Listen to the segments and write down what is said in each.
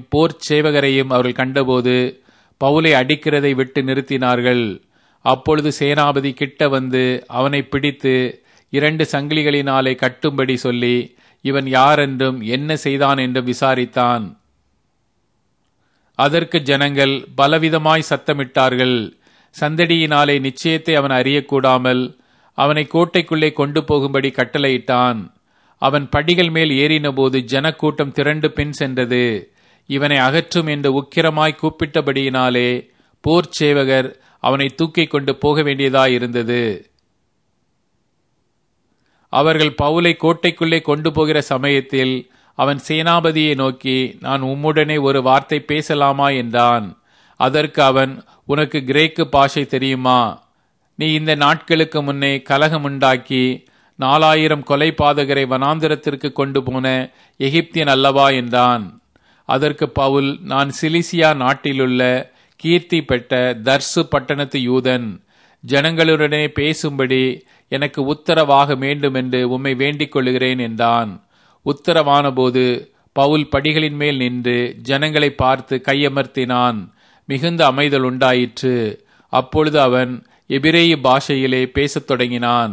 போர்ச் சேவகரையும் அவர்கள் கண்டபோது பவுலை அடிக்கிறதை விட்டு நிறுத்தினார்கள். அப்பொழுது சேனாபதி கிட்ட வந்து அவனை பிடித்து 2 சங்கிலிகளினாலே கட்டும்படி சொல்லி, இவன் யாரென்றும் என்ன செய்தான் என்றும் விசாரித்தான். அதற்கு ஜனங்கள் பலவிதமாய் சத்தமிட்டார்கள். சந்தடியினாலே நிச்சயத்தை அவன் அறியக்கூடாமல் அவனை கோட்டைக்குள்ளே கொண்டு போகும்படி கட்டளையிட்டான். அவன் படிகள் மேல் ஏறினபோது ஜனக்கூட்டம் திரண்டு பின் சென்றது. இவனை அகற்றும் என்று உக்கிரமாய் கூப்பிட்டபடியினாலே போர்ச் சேவகர் அவனை தூக்கிக் கொண்டு போக வேண்டியதாயிருந்தது. அவர்கள் பவுலை கோட்டைக்குள்ளே கொண்டு போகிற சமயத்தில் அவன் சேனாபதியை நோக்கி, நான் உம்முடனே ஒரு வார்த்தை பேசலாமா என்றான். அதற்கு அவன், உனக்கு கிரேக்கு பாஷை தெரியுமா? நீ இந்த நாட்களுக்கு முன்னே கலகம் உண்டாக்கி 4000 கொலைபாதகரை வனாந்திரத்திற்கு கொண்டு போன எகிப்தியன் அல்லவா என்றான். அதற்கு பவுல், நான் சிலிசியா நாட்டிலுள்ள கீர்த்தி பெற்ற தர்சு பட்டணத்து யூதன். ஜனங்களுடனே பேசும்படி எனக்கு உத்தரவாக வேண்டும் என்று உம்மை வேண்டிக் கொள்ளுகிறேன் என்றான். உத்தரவான போது பவுல் படிகளின் மேல் நின்று ஜனங்களை பார்த்து கையமர்த்தினான். மிகுந்த அமைதல் உண்டாயிற்று. அப்பொழுது அவன் எபிரேய பாஷையிலே பேசத் தொடங்கினான்.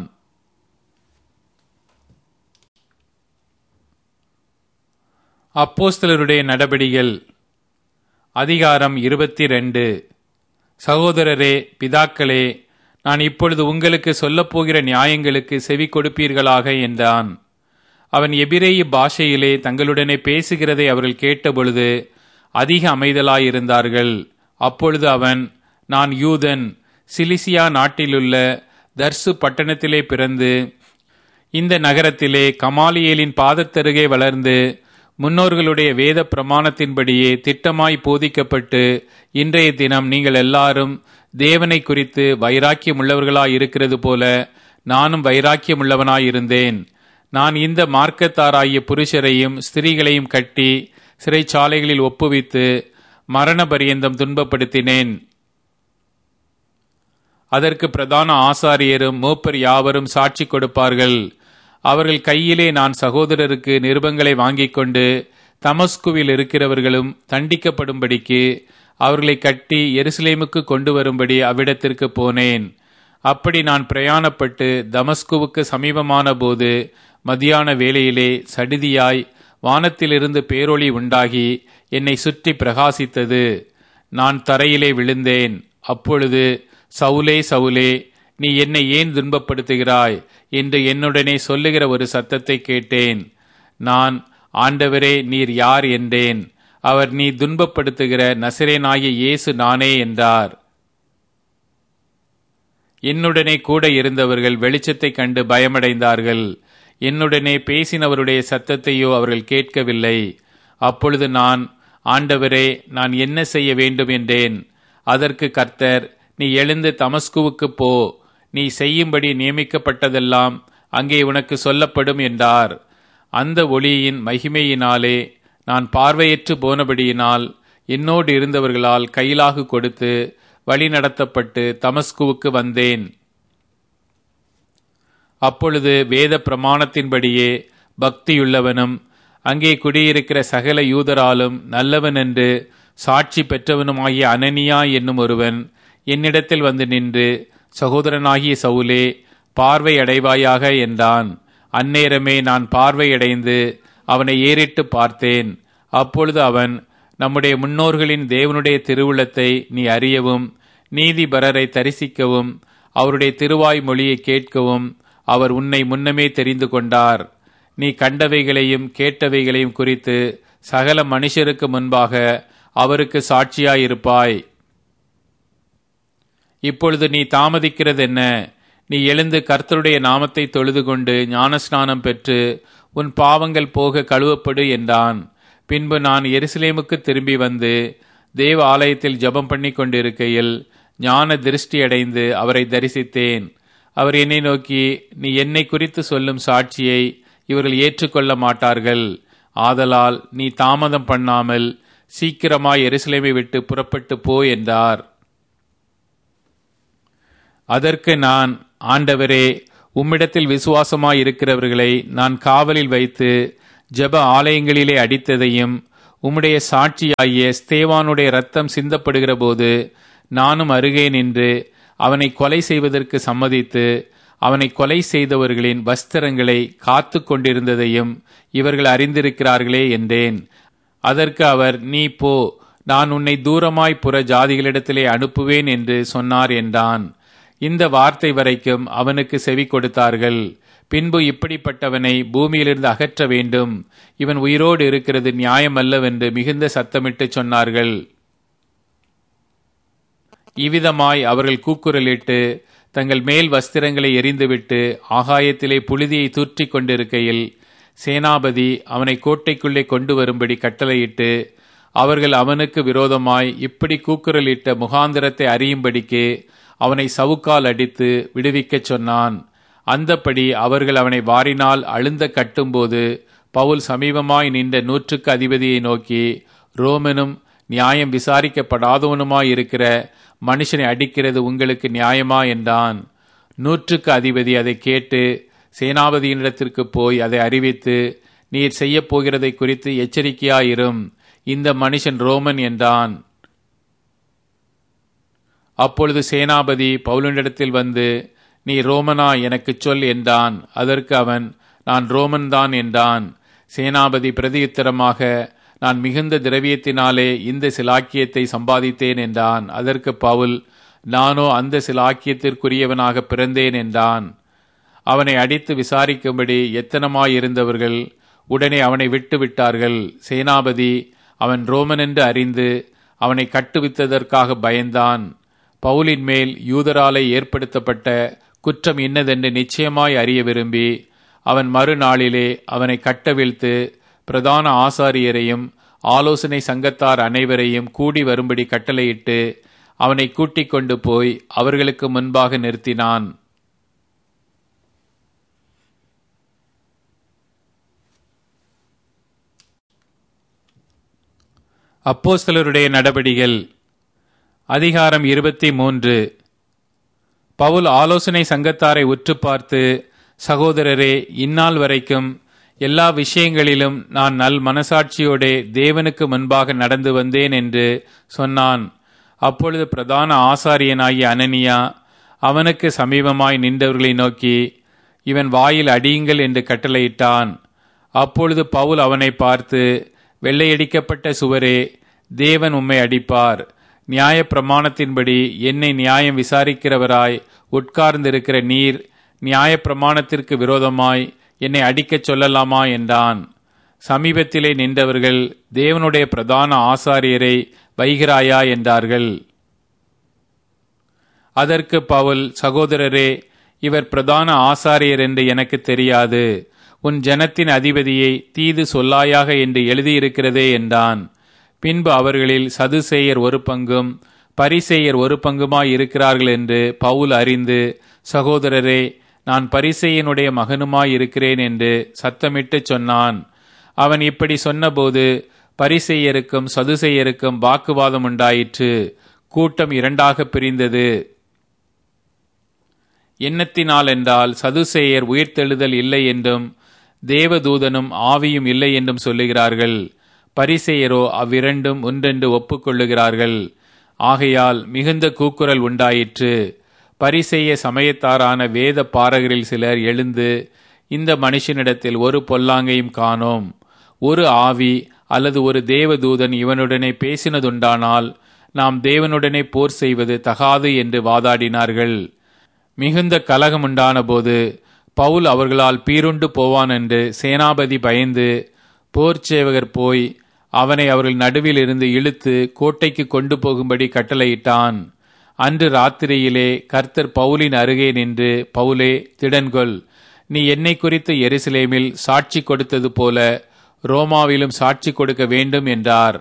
அப்போஸ்தலருடைய நடபடிகள் அதிகாரம் 22. சகோதரரே, பிதாக்களே, நான் இப்பொழுது உங்களுக்கு சொல்லப்போகிற நியாயங்களுக்கு செவி கொடுப்பீர்களாக என்றான். அவன் எபிரேய பாஷையிலே தங்களுடனே பேசுகிறதை அவர்கள் கேட்டபொழுது அதிக அமைதலாயிருந்தார்கள். அப்பொழுது அவன், நான் யூதன், சிலிசியா நாட்டிலுள்ள தர்சு பட்டணத்திலே பிறந்து இந்த நகரத்திலே கமாலியேலின் பாதத்தருகே வளர்ந்து முன்னோர்களுடைய வேத பிரமாணத்தின்படியே திட்டமாய் போதிக்கப்பட்டு இன்றைய தினம் நீங்கள் எல்லாரும் தேவனை குறித்து வைராக்கியம் உள்ளவர்களாய் இருக்கிறது போல நானும் வைராக்கியம் உள்ளவனாயிருந்தேன். நான் இந்த மார்க்கத்தாராகிய புருஷரையும் ஸ்திரீகளையும் கட்டி சிறைச்சாலைகளில் ஒப்புவித்து மரண பரியந்தம் துன்பப்படுத்தினேன். அதற்கு பிரதான ஆசாரியரும் மூப்பர் யாவரும் சாட்சி கொடுப்பார்கள். அவர்கள் கையிலே நான் சகோதரருக்கு நிருபங்களை வாங்கிக் கொண்டு தமஸ்குவில் இருக்கிறவர்களும் தண்டிக்கப்படும்படிக்கு அவர்களை கட்டி எருசலேமுக்கு கொண்டு வரும்படி அவ்விடத்திற்கு போனேன். அப்படி நான் பிரயாணப்பட்டு தமஸ்குவுக்கு சமீபமான போது மதியான வேளையிலே சடிதியாய் வானத்திலிருந்து பேரொளி உண்டாகி என்னை சுற்றி பிரகாசித்தது. நான் தரையிலே விழுந்தேன். அப்பொழுது, சவுலே சவுலே, நீ என்னை ஏன் துன்பப்படுத்துகிறாய் என்று என்னுடனே சொல்லுகிற ஒரு சத்தத்தை கேட்டேன். நான், ஆண்டவரே, நீர் யார் என்றேன். அவர், நீ துன்பப்படுத்துகிற நசரேனாகிய இயேசு நானே என்றார். என்னுடனே கூட இருந்தவர்கள் வெளிச்சத்தை கண்டு பயமடைந்தார்கள். என்னுடனே பேசினவருடைய சத்தத்தையோ அவர்கள் கேட்கவில்லை. அப்பொழுது நான், ஆண்டவரே, நான் என்ன செய்ய வேண்டும் என்றேன். அதற்கு கர்த்தர், நீ எழுந்து தமஸ்குவுக்கு போ, நீ செய்யும்படி நியமிக்கப்பட்டதெல்லாம் அங்கே உனக்கு சொல்லப்படும் என்றார். அந்த ஒளியின் மகிமையினாலே நான் பார்வையற்று போனபடியினால் என்னோடு இருந்தவர்களால் கையிலாகு கொடுத்து வழி நடத்தப்பட்டு தமஸ்குவுக்கு வந்தேன். அப்பொழுது வேத பிரமாணத்தின்படியே பக்தியுள்ளவனும் அங்கே குடியிருக்கிற சகல யூதராலும் நல்லவன் என்று சாட்சி பெற்றவனுமாகிய அனனியா என்னும் ஒருவன் என்னிடத்தில் வந்து நின்று, சகோதரனாகிய சவுலே, பார்வை அடைவாயாக என்றான். அந்நேரமே நான் பார்வையடைந்து அவனை ஏறிட்டு பார்த்தேன். அப்பொழுது அவன், நம்முடைய முன்னோர்களின் தேவனுடைய திருவுளத்தை நீ அறியவும் நீதிபரரை தரிசிக்கவும் அவருடைய திருவாய் மொழியை கேட்கவும் அவர் உன்னை முன்னமே தெரிந்து கொண்டார். நீ கண்டவைகளையும் கேட்டவைகளையும் குறித்து சகல மனுஷருக்கு முன்பாக அவருக்கு சாட்சியாயிருப்பாய். இப்பொழுது நீ தாமதிக்கிறது என்ன? நீ எழுந்து கர்த்தருடைய நாமத்தை தொழுது கொண்டு ஞானஸ்நானம் பெற்று உன் பாவங்கள் போக கழுவப்படு என்றான். பின்பு நான் எருசலேமுக்கு திரும்பி வந்து தேவ ஆலயத்தில் ஜெபம் பண்ணி கொண்டிருக்கையில் ஞான திருஷ்டி அடைந்து அவரை தரிசித்தேன். அவர் என்னை நோக்கி, நீ என்னை குறித்து சொல்லும் சாட்சியை இவர்கள் ஏற்றுக்கொள்ள மாட்டார்கள். ஆதலால் நீ தாமதம் பண்ணாமல் சீக்கிரமாய் எருசலேமை விட்டு புறப்பட்டு போ என்றார். அதற்கு நான், ஆண்டவரே, உம்மிடத்தில் விசுவாசமாய் இருக்கிறவர்களை நான் காவலில் வைத்து ஜெப ஆலயங்களிலே அடித்ததையும் உம்முடைய சாட்சியாகிய ஸ்தேவானுடைய இரத்தம் சிந்தப்படுகிற போது நானும் அருகே நின்று அவனை கொலை செய்வதற்கு சம்மதித்து அவனை கொலை செய்தவர்களின் வஸ்திரங்களை காத்து கொண்டிருந்ததையும் இவர்கள் அறிந்திருக்கிறார்களே என்றேன். அதற்கு அவர், நீ போ, நான் உன்னை தூரமாய் புற ஜாதிகளிடத்திலே அனுப்புவேன் என்று சொன்னார் என்றான். இந்த வார்த்தை வரைக்கும் அவனுக்கு செவி கொடுத்தார்கள். பின்பு இப்படிப்பட்டவனை பூமியிலிருந்து அகற்ற வேண்டும், இவன் உயிரோடு இருக்கிறது நியாயமல்லவென்று மிகுந்த சத்தமிட்டு சொன்னார்கள். இவ்விதமாய் அவர்கள் கூக்குரலிட்டு தங்கள் மேல் வஸ்திரங்களை எறிந்துவிட்டு ஆகாயத்திலே புழுதியை தூற்றிக் கொண்டிருக்கையில் சேனாபதி அவனை கோட்டைக்குள்ளே கொண்டு வரும்படி கட்டளையிட்டு அவர்கள் அவனுக்கு விரோதமாய் இப்படி கூக்குரலிட்ட முகாந்திரத்தை அறியும்படிக்கு அவனை சவுக்கால் அடித்து விடுவிக்கச் சொன்னான். அந்தப்படி அவர்கள் அவனை வாரினால் அழுந்த கட்டும்போது பவுல் சமீபமாய் நின்ற 100க்கு அதிபதியை நோக்கி, ரோமனும் நியாயம் விசாரிக்கப்படாதவனுமாயிருக்கிற மனுஷனை அடிக்கிறது உங்களுக்கு நியாயமா என்றான். 100க்கு அதிபதி அதை கேட்டு சேனாபதியினிடத்திற்கு போய் அதை அறிவித்து, நீர் செய்ய போகிறதை குறித்து எச்சரிக்கையாயிரும், இந்த மனுஷன் ரோமன் என்றான். அப்பொழுது சேனாபதி பவுலினிடத்தில் வந்து, நீ ரோமனா, எனக்கு சொல் என்றான். அதற்கு அவன், நான் ரோமன் தான் என்றான். சேனாபதி பிரதியுத்தரமாக, நான் மிகுந்த திரவியத்தினாலே இந்த சிலாக்கியத்தை சம்பாதித்தேன் என்றான். அதற்கு பவுல், நானோ அந்த சிலாக்கியத்திற்குரியவனாக பிறந்தேன் என்றான். அவனை அடித்து விசாரிக்கும்படி எத்தனமாயிருந்தவர்கள் உடனே அவனை விட்டு விட்டார்கள். சேனாபதி அவன் ரோமன் என்று அறிந்து அவனை கட்டுவித்ததற்காக பயந்தான். பவுலின் மேல் யூதராலே ஏற்படுத்தப்பட்ட குற்றம் இன்னதென்று நிச்சயமாய் அறிய விரும்பி அவன் மறுநாளிலே அவனை கட்டவிழ்த்து பிரதான ஆசாரியரையும் ஆலோசனை சங்கத்தார் அனைவரையும் கூடி வரும்படி கட்டளையிட்டு அவனை கூட்டிக் கொண்டு போய் அவர்களுக்கு முன்பாக நிறுத்தினான். அப்போஸ்தலருடைய நடபடிகள் அதிகாரம் 23. பவுல் ஆலோசனை சங்கத்தாரை உற்று பார்த்து, சகோதரரே, இந்நாள் வரைக்கும் எல்லா விஷயங்களிலும் நான் நல் மனசாட்சியோடே தேவனுக்கு முன்பாக நடந்து வந்தேன் என்று சொன்னான். அப்பொழுது பிரதான ஆசாரியனாகிய அனனியா அவனுக்கு சமீபமாய் நின்றவர்களை நோக்கி, இவன் வாயில் அடியுங்கள் என்று கட்டளையிட்டான். அப்பொழுது பவுல் அவனை பார்த்து, வெள்ளையடிக்கப்பட்ட சுவரே, தேவன் உம்மை அடிப்பார். நியாய பிரமாணத்தின்படி என்னை நியாயம் விசாரிக்கிறவராய் உட்கார்ந்திருக்கிற நீர் நியாய பிரமாணத்திற்கு விரோதமாய் என்னை அடிக்கச் சொல்லலாமா என்றான். சமீபத்திலே நின்றவர்கள், தேவனுடைய பிரதான ஆசாரியரை வைகிறாயா என்றார்கள். அதற்கு பவுல், சகோதரரே, இவர் பிரதான ஆசாரியர் என்று எனக்கு தெரியாது. உன் ஜனத்தின் அதிபதியை தீது சொல்லாயாக என்று எழுதியிருக்கிறதே என்றான். பின்பு அவர்களில் சதுசேயர் ஒரு பங்கும் பரிசேயர் ஒரு பங்குமாய் இருக்கிறார்கள் என்று பவுல் அறிந்து, சகோதரரே, நான் பரிசேயனுடைய மகனுமாய் இருக்கிறேன் என்று சத்தமிட்டு சொன்னான். அவன் இப்படி சொன்னபோது பரிசேயருக்கும் சதுசேயருக்கும் வாக்குவாதம் உண்டாயிற்று. கூட்டம் இரண்டாக பிரிந்தது. எண்ணத்தினால் என்றால் சதுசேயர் உயிர்த்தெழுதல் இல்லை என்றும் தேவதூதனும் ஆவியும் இல்லை என்றும் சொல்லுகிறார்கள். பரிசேயரோ அவ்விரண்டும் ஒன்றென்று ஒப்புக்கொள்ளுகிறார்கள். ஆகையால் மிகுந்த கூக்குரல் உண்டாயிற்று. பரிசேய சமயத்தாரான வேத பாரகரில் சிலர் எழுந்து, இந்த மனுஷனிடத்தில் ஒரு பொல்லாங்கையும் காணோம். ஒரு ஆவி அல்லது ஒரு தேவதூதன் இவனுடனே பேசினதுண்டானால் நாம் தேவனுடனே போர் செய்வது தகாது என்று வாதாடினார்கள். மிகுந்த கலகமுண்டான போது பவுல் அவர்களால் பீருண்டு போவான் என்று சேனாபதி பயந்து போர்ச்சேவகர் போய் அவனை அவர்கள் நடுவில் இருந்து இழுத்து கோட்டைக்கு கொண்டு போகும்படி கட்டளையிட்டான். அன்று ராத்திரியிலே கர்த்தர் பவுலின் அருகே நின்று, பவுலே, திடன்கொள், நீ என்னை குறித்து எருசலேமில் சாட்சி கொடுத்தது போல ரோமாவிலும் சாட்சி கொடுக்க வேண்டும் என்றார்.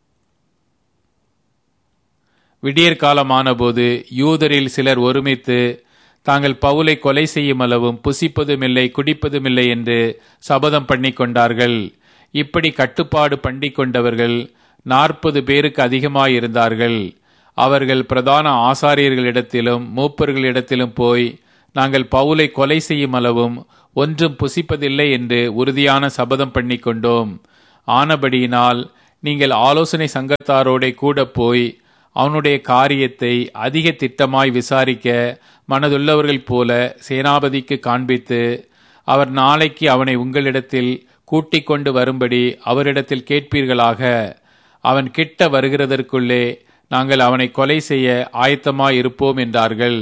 விடியற்காலமான போது யூதரில் சிலர் ஒருமித்து தாங்கள் பவுலை கொலை செய்யும் அளவும் புசிப்பதுமில்லை குடிப்பதுமில்லை என்று சபதம் பண்ணி கொண்டார்கள். இப்படி கட்டுப்பாடு பண்ணி கொண்டவர்கள் 40 பேருக்கு அதிகமாயிருந்தார்கள். அவர்கள் பிரதான ஆசாரியர்களிடத்திலும் மூப்பர்களிடத்திலும் போய், நாங்கள் பவுலை கொலை செய்யும் அளவும் ஒன்றும் புசிப்பதில்லை என்று உறுதியான சபதம் பண்ணி கொண்டோம். ஆனபடியினால் நீங்கள் ஆலோசனை சங்கத்தாரோட கூட போய் அவனுடைய காரியத்தை அதிக திட்டமாய் விசாரிக்க மனதுள்ளவர்கள் போல சேனாபதிக்கு காண்பித்து, அவர் நாளைக்கு அவனை உங்களிடத்தில் கூட்டிக் கொண்டு வரும்படி அவரிடத்தில் கேட்பீர்களாக. அவன் கிட்ட வருகிறதற்குள்ளே நாங்கள் அவனை கொலை செய்ய ஆயத்தமாயிருப்போம் என்றார்கள்.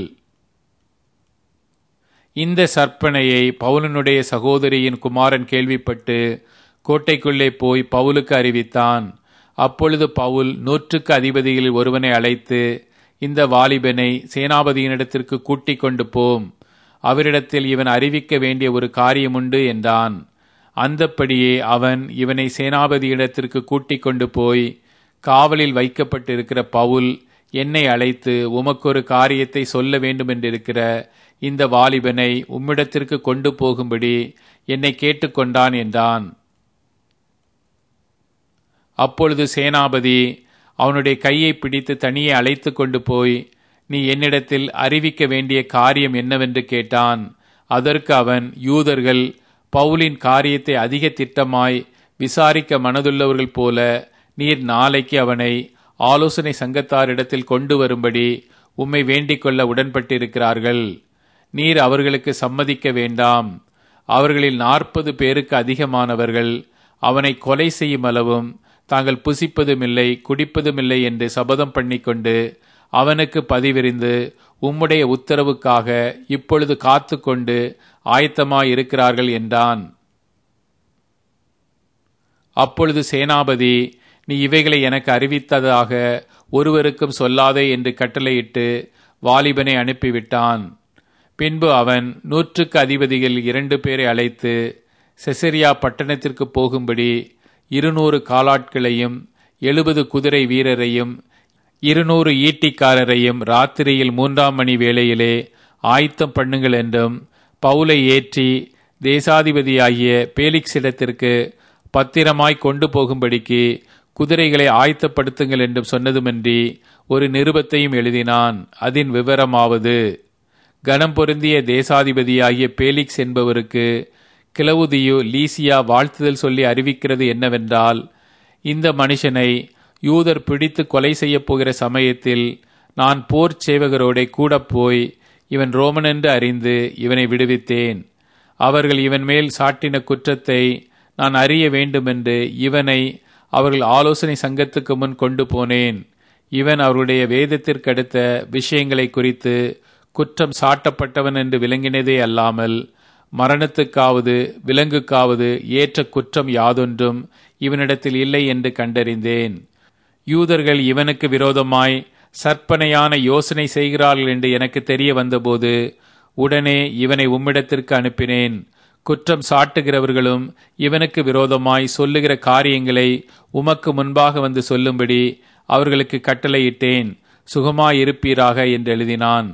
இந்த சற்பனையை பவுலனுடைய சகோதரியின் குமாரன் கேள்விப்பட்டு கோட்டைக்குள்ளே போய் பவுலுக்கு அறிவித்தான். அப்பொழுது பவுல் 100க்கு அதிபதிகளில் ஒருவனை அழைத்து, இந்த வாலிபனை சேனாபதியினிடத்திற்கு கூட்டிக் கொண்டு போம், அவரிடத்தில் இவன் அறிவிக்க வேண்டிய ஒரு காரியமுண்டு என்றான். அந்தப்படியே அவன் இவனை சேனாபதியிடத்திற்கு கூட்டிக் கொண்டு போய், காவலில் வைக்கப்பட்டிருக்கிற பவுல் என்னை அழைத்து உமக்கொரு காரியத்தை சொல்ல வேண்டுமென்றிருக்கிற இந்த வாலிபனை உம்மிடத்திற்கு கொண்டு போகும்படி என்னை கேட்டுக்கொண்டான் என்றான். அப்பொழுது சேனாபதி அவனுடைய கையை பிடித்து தனியே அழைத்து கொண்டு போய், நீ என்னிடத்தில் அறிவிக்க வேண்டிய காரியம் என்னவென்று கேட்டான். அதற்கு அவன், யூதர்கள் பவுலின் காரியத்தை அதிக திட்டமாய் விசாரிக்க மனதுள்ளவர்கள் போல நீர் நாளைக்கு அவனை ஆலோசனை சங்கத்தாரிடத்தில் கொண்டு வரும்படி உம்மை வேண்டிக் கொள்ள உடன்பட்டிருக்கிறார்கள். நீர் அவர்களுக்கு சம்மதிக்க வேண்டாம். அவர்களில் 40 பேருக்கு அதிகமானவர்கள் அவனை கொலை செய்யும் அளவும் தாங்கள் புசிப்பதுமில்லை குடிப்பதுமில்லை என்று சபதம் பண்ணிக்கொண்டு அவனுக்கு பதிவிரிந்து உம்முடைய உத்தரவுக்காக இப்பொழுது காத்து கொண்டு ஆயத்தமாயிருக்கிறார்கள் என்றான். அப்பொழுது சேனாபதி, நீ இவைகளை எனக்கு அறிவித்ததாக ஒருவருக்கும் சொல்லாதே என்று கட்டளையிட்டு வாலிபனை அனுப்பிவிட்டான். பின்பு அவன் 100க்கு அதிபதிகள் 2 பேரை அழைத்து செசரியா பட்டணத்திற்கு போகும்படி 200 காலாட்களையும் 70 குதிரை வீரரையும் 200 ஈட்டிக்காரரையும் ராத்திரியில் 3ஆம் மணி வேளையிலே ஆயத்தம் பண்ணுங்கள் என்றும், பவுலை ஏற்றி தேசாதிபதியாகிய பேலிக்ஸிடத்திற்கு பத்திரமாய் கொண்டு போகும்படிக்கு குதிரைகளை ஆயத்தப்படுத்துங்கள் என்றும் சொன்னதுமின்றி ஒரு நிருபத்தையும் எழுதினான். அதன் விவரமாவது, கனம் பொருந்திய தேசாதிபதியாகிய பேலிக்ஸ் என்பவருக்கு கிளவுதியு லீசியா வாழ்த்துதல் சொல்லி அறிவிக்கிறது என்னவென்றால், இந்த மனுஷனை யூதர் பிடித்து கொலை செய்யப் போகிற சமயத்தில் நான் போர் சேவகரோட கூட போய் இவன் ரோமன் என்று அறிந்து இவனை விடுவித்தேன். அவர்கள் இவன் மேல் சாட்டின குற்றத்தை நான் அறிய வேண்டுமென்று இவனை அவர்கள் ஆலோசனை சங்கத்துக்கு முன் கொண்டு போனேன். இவன் அவருடைய வேதத்திற்கடுத்த விஷயங்களை குறித்து குற்றம் சாட்டப்பட்டவன் என்று விளங்கினதே அல்லாமல் மரணத்துக்காவது விலங்குக்காவது ஏற்ற குற்றம் யாதொன்றும் இவனிடத்தில் இல்லை என்று கண்டறிந்தேன். யூதர்கள் இவனுக்கு விரோதமாய் சற்பனையான யோசனை செய்கிறார்கள் என்று எனக்கு தெரிய வந்தபோது உடனே இவனை உம்மிடத்திற்கு அனுப்பினேன். குற்றம் சாட்டுகிறவர்களும் இவனுக்கு விரோதமாய் சொல்லுகிற காரியங்களை உமக்கு முன்பாக வந்து சொல்லும்படி அவர்களுக்கு கட்டளையிட்டேன். சுகமாயிருப்பீராக என்று எழுதினான்.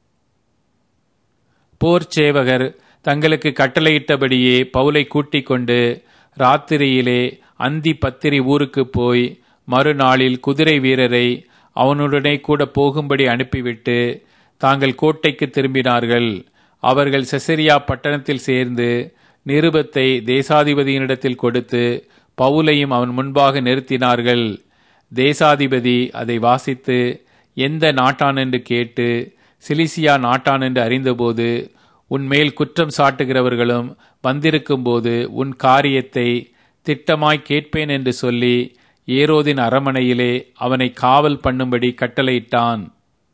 போர் சேவகர் தங்களுக்கு கட்டளையிட்டபடியே பவுலை கூட்டிக் கொண்டு ராத்திரியிலே அந்தி பத்திரி ஊருக்கு போய் மறுநாளில் குதிரை வீரரை அவனுடனே கூட போகும்படி அனுப்பிவிட்டு தாங்கள் கோட்டைக்கு திரும்பினார்கள். அவர்கள் செசரியா பட்டணத்தில் சேர்ந்து நிருபத்தை தேசாதிபதியினிடத்தில் கொடுத்து பவுலையும் அவன் முன்பாக நிறுத்தினார்கள். தேசாதிபதி அதை வாசித்து எந்த நாட்டான் என்று கேட்டு சிலிசியா நாட்டான் என்று அறிந்தபோது, உன்மேல் குற்றம் சாட்டுகிறவர்களும் வந்திருக்கும் போது உன் காரியத்தை திட்டமாய் கேட்பேன் என்று சொல்லி ஏரோதின் அரமனையிலே அவனை காவல் பண்ணும்படி கட்டளையிட்டான்.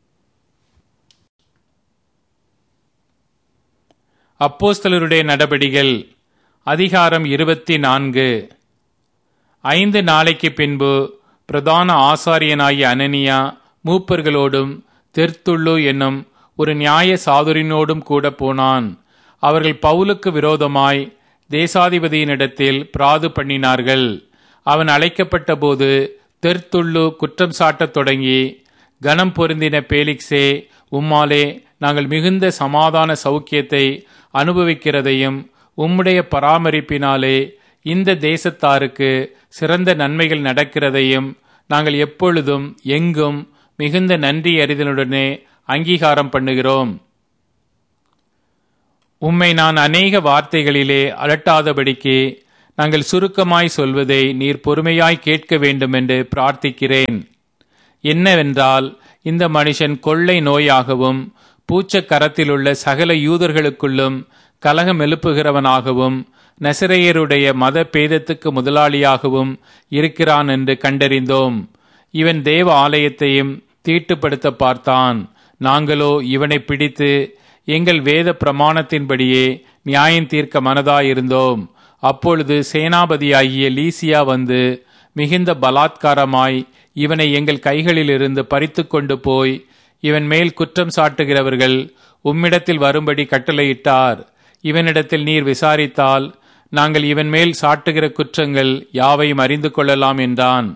அப்போஸ்தலருடைய நடபடிகள் அதிகாரம் 24. 5 நாளைக்கு பின்பு பிரதான ஆசாரியனாகிய அனனியா மூப்பர்களோடும் தெர்த்துள்ளு என்னும் ஒரு நியாய சாதுரினோடும் கூட போனான். அவர்கள் பவுலுக்கு விரோதமாய் தேசாதிபதியினிடத்தில் பிராது பண்ணினார்கள். அவன் அழைக்கப்பட்ட போது தெர்த்துள்ளு குற்றம் சாட்டத் தொடங்கி, கனம் பொருந்தின பேலிக்ஸே, உம்மாலே நாங்கள் மிகுந்த சமாதான சௌக்கியத்தை அனுபவிக்கிறதையும் உம்முடைய பராமரிப்பினாலே இந்த தேசத்தாருக்கு சிறந்த நன்மைகள் நடக்கிறதையும் நாங்கள் எப்பொழுதும் எங்கும் மிகுந்த நன்றி அறிதலுடனே அங்கீகாரம் பண்ணுகிறோம். உம்மை நான் அநேக வார்த்தைகளிலே அலட்டாதபடிக்கு நாங்கள் சுருக்கமாய் சொல்வதை நீர் பொறுமையாய் கேட்க வேண்டுமென்று பிரார்த்திக்கிறேன். என்னவென்றால், இந்த மனுஷன் கொள்ளை நோயாகவும் பூச்சக் கரத்திலுள்ள சகல யூதர்களுக்குள்ளும் கலகம் எழுப்புகிறவனாகவும் நசரேயருடைய மத பேதத்துக்கு முதலாளியாகவும் இருக்கிறான் என்று கண்டறிந்தோம். இவன் தேவ ஆலயத்தையும் தீட்டுப்படுத்த பார்த்தான். நாங்களோ இவனை பிடித்து எங்கள் வேத பிரமாணத்தின்படியே நியாயம் தீர்க்க மனதாயிருந்தோம். அப்பொழுது சேனாபதியாகிய லீசியா வந்து மிகுந்த பலாத்காரமாய் இவனை எங்கள் கைகளிலிருந்து பறித்து கொண்டு போய் இவன் மேல் குற்றம் சாட்டுகிறவர்கள் உம்மிடத்தில் வரும்படி கட்டளையிட்டார். இவனிடத்தில் நீர் விசாரித்தால் நாங்கள் இவன் மேல் சாட்டுகிற குற்றங்கள் யாவையும் அறிந்து கொள்ளலாம் என்றான்.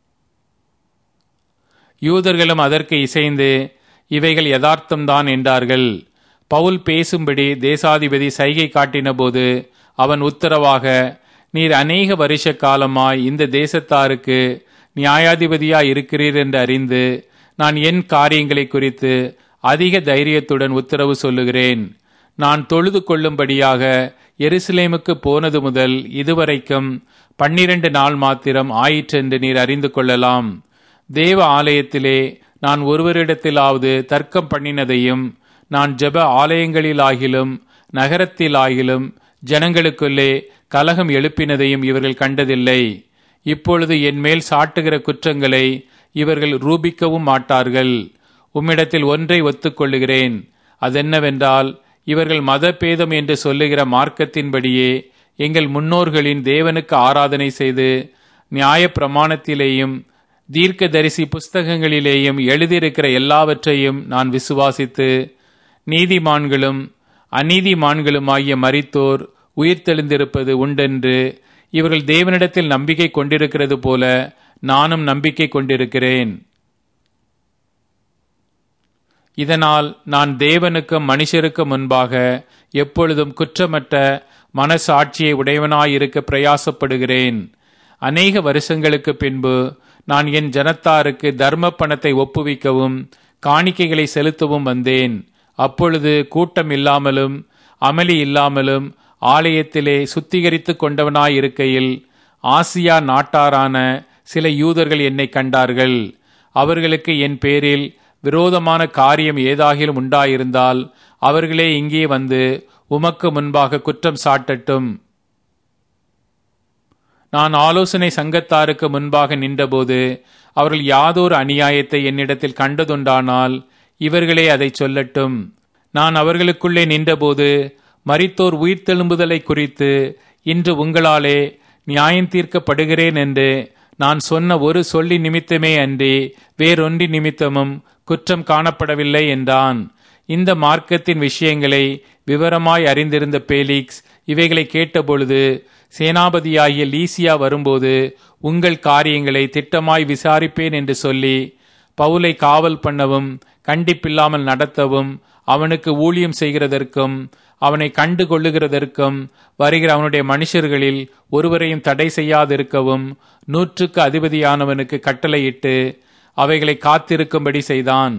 யூதர்களும் அதற்கு இசைந்து இவைகள் யதார்த்தம்தான் என்றார்கள். பவுல் பேசும்படி தேசாதிபதி சைகை காட்டின போது அவன் உத்தரவாக, நீர் அநேக வருஷ காலமாய் இந்த தேசத்தாருக்கு நியாயாதிபதியாய் இருக்கிறீர் என்று அறிந்து நான் என் காரியங்களை குறித்து அதிக தைரியத்துடன் உத்தரவு சொல்லுகிறேன். நான் தொழுது கொள்ளும்படியாக எருசலேமுக்கு போனது முதல் இதுவரைக்கும் 12 நாள் மாத்திரம் ஆயிற்றென்று நீர் அறிந்து கொள்ளலாம். தேவ ஆலயத்திலே நான் ஒருவரிடத்திலாவது தர்க்கம் பண்ணினதையும் நான் ஜெப ஆலயங்களிலாகிலும் நகரத்திலாகிலும் ஜனங்களுக்குள்ளே கலகம் எழுப்பினதையும் இவர்கள் கண்டதில்லை. இப்பொழுது என் மேல் சாட்டுகிற குற்றங்களை இவர்கள் ரூபிக்கவும் மாட்டார்கள். உம்மிடத்தில் ஒன்றை ஒத்துக்கொள்ளுகிறேன். அதென்னவென்றால், இவர்கள் மத பேதம் என்று சொல்லுகிற மார்க்கத்தின்படியே எங்கள் முன்னோர்களின் தேவனுக்கு ஆராதனை செய்து நியாய பிரமாணத்திலேயும் தீர்க்கதரிசி புஸ்தகங்களிலேயும் எழுதியிருக்கிற எல்லாவற்றையும் நான் விசுவாசித்து நீதிமான்களும் அநீதிமான்களுமாகிய மரித்தோர் உயிர்த்தெழுந்திருப்பது உண்டென்று இவர்கள் தேவனிடத்தில் நம்பிக்கை கொண்டிருக்கிறது போல நானும் நம்பிக்கை கொண்டிருக்கிறேன். இதனால் நான் தேவனுக்கும் மனுஷருக்கும் முன்பாக எப்பொழுதும் குற்றமற்ற மனசாட்சியை உடையவனாயிருக்க பிரயாசப்படுகிறேன். அநேக வருஷங்களுக்கு பின்பு நான் என் ஜனத்தாருக்கு தர்ம பணத்தை ஒப்புவிக்கவும் காணிக்கைகளை செலுத்தவும் வந்தேன். அப்பொழுது கூட்டம் இல்லாமலும் அமளி இல்லாமலும் ஆலயத்திலே சுத்திகரித்து கொண்டவனாயிருக்கையில் ஆசியா நாட்டாரான சில யூதர்கள் என்னை கண்டார்கள். அவர்களுக்கு என் பேரில் விரோதமான காரியம் ஏதாகிலும் உண்டாயிருந்தால் அவர்களே இங்கே வந்து உமக்கு முன்பாக குற்றம் சாட்டட்டும். நான் ஆலோசனை சங்கத்தாருக்கு முன்பாக நின்றபோது அவர்கள் யாதொரு அநியாயத்தை என்னிடத்தில் கண்டதுண்டானால் இவர்களே அதை சொல்லட்டும். நான் அவர்களுக்குள்ளே நின்றபோது மரித்தோர் உயிர்த்தெழும்புதலை குறித்து இன்று உங்களாலே நியாயம் தீர்க்கப்படுகிறேன் என்று நான் சொன்ன ஒரு சொல்லி நிமித்தமே அன்றி வேறொன்றி நிமித்தமும் குற்றம் காணப்படவில்லை என்றான். இந்த மார்க்கத்தின் விஷயங்களை விவரமாய் அறிந்திருந்த பேலிக்ஸ் இவைகளை கேட்டபொழுது, சேனாபதியாகிய லீசியா வரும்போது உங்கள் காரியங்களை திட்டமாய் விசாரிப்பேன் என்று சொல்லி பவுலை காவல் பண்ணவும் கண்டிப்பில்லாமல் நடத்தவும் அவனுக்கு ஊழியம் செய்கிறதற்கும் அவனை கண்டு கொள்ளுகிறதற்கும் வருகிற அவனுடைய மனுஷர்களில் ஒருவரையும் தடை செய்யாதிருக்கவும் 100க்கு அதிபதியானவனுக்கு கட்டளையிட்டு அவைகளை காத்திருக்கும்படி செய்தான்.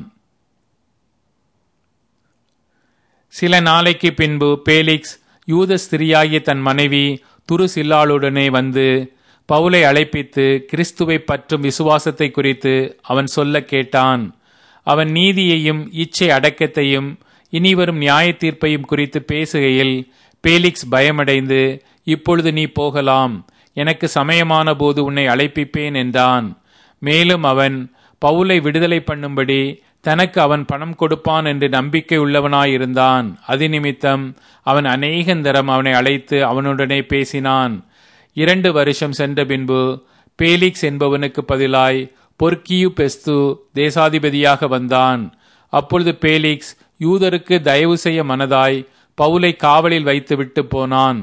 சில நாளைக்கு பின்பு பேலிக்ஸ் யூத ஸ்திரியாகிய தன் மனைவி துருசில்லாளுடனே வந்து பவுலை அழைப்பித்து கிறிஸ்துவை பற்றும் விசுவாசத்தை குறித்து அவன் சொல்ல கேட்டான். அவன் நீதியையும் இச்சை அடக்கத்தையும் இனிவரும் நியாய தீர்ப்பையும் குறித்து பேசுகையில் பேலிக்ஸ் பயமடைந்து, இப்பொழுது நீ போகலாம், எனக்கு சமயமான போது உன்னை அழைப்பிப்பேன் என்றான். மேலும் அவன் பவுலை விடுதலை பண்ணும்படி தனக்கு அவன் பணம் கொடுப்பான் என்று நம்பிக்கை உள்ளவனாயிருந்தான். அது நிமித்தம் அவன் அநேகந்தரம் அவனை அழைத்து அவனுடனே பேசினான். 2 வருஷம் சென்ற பின்பு பேலிக்ஸ் என்பவனுக்கு பதிலாய் பொர்க்கியு பெஸ்து தேசாதிபதியாக வந்தான். அப்பொழுது பேலிக்ஸ் யூதருக்கு தயவு செய்ய மனதாய் பவுலை காவலில் வைத்து விட்டு போனான்.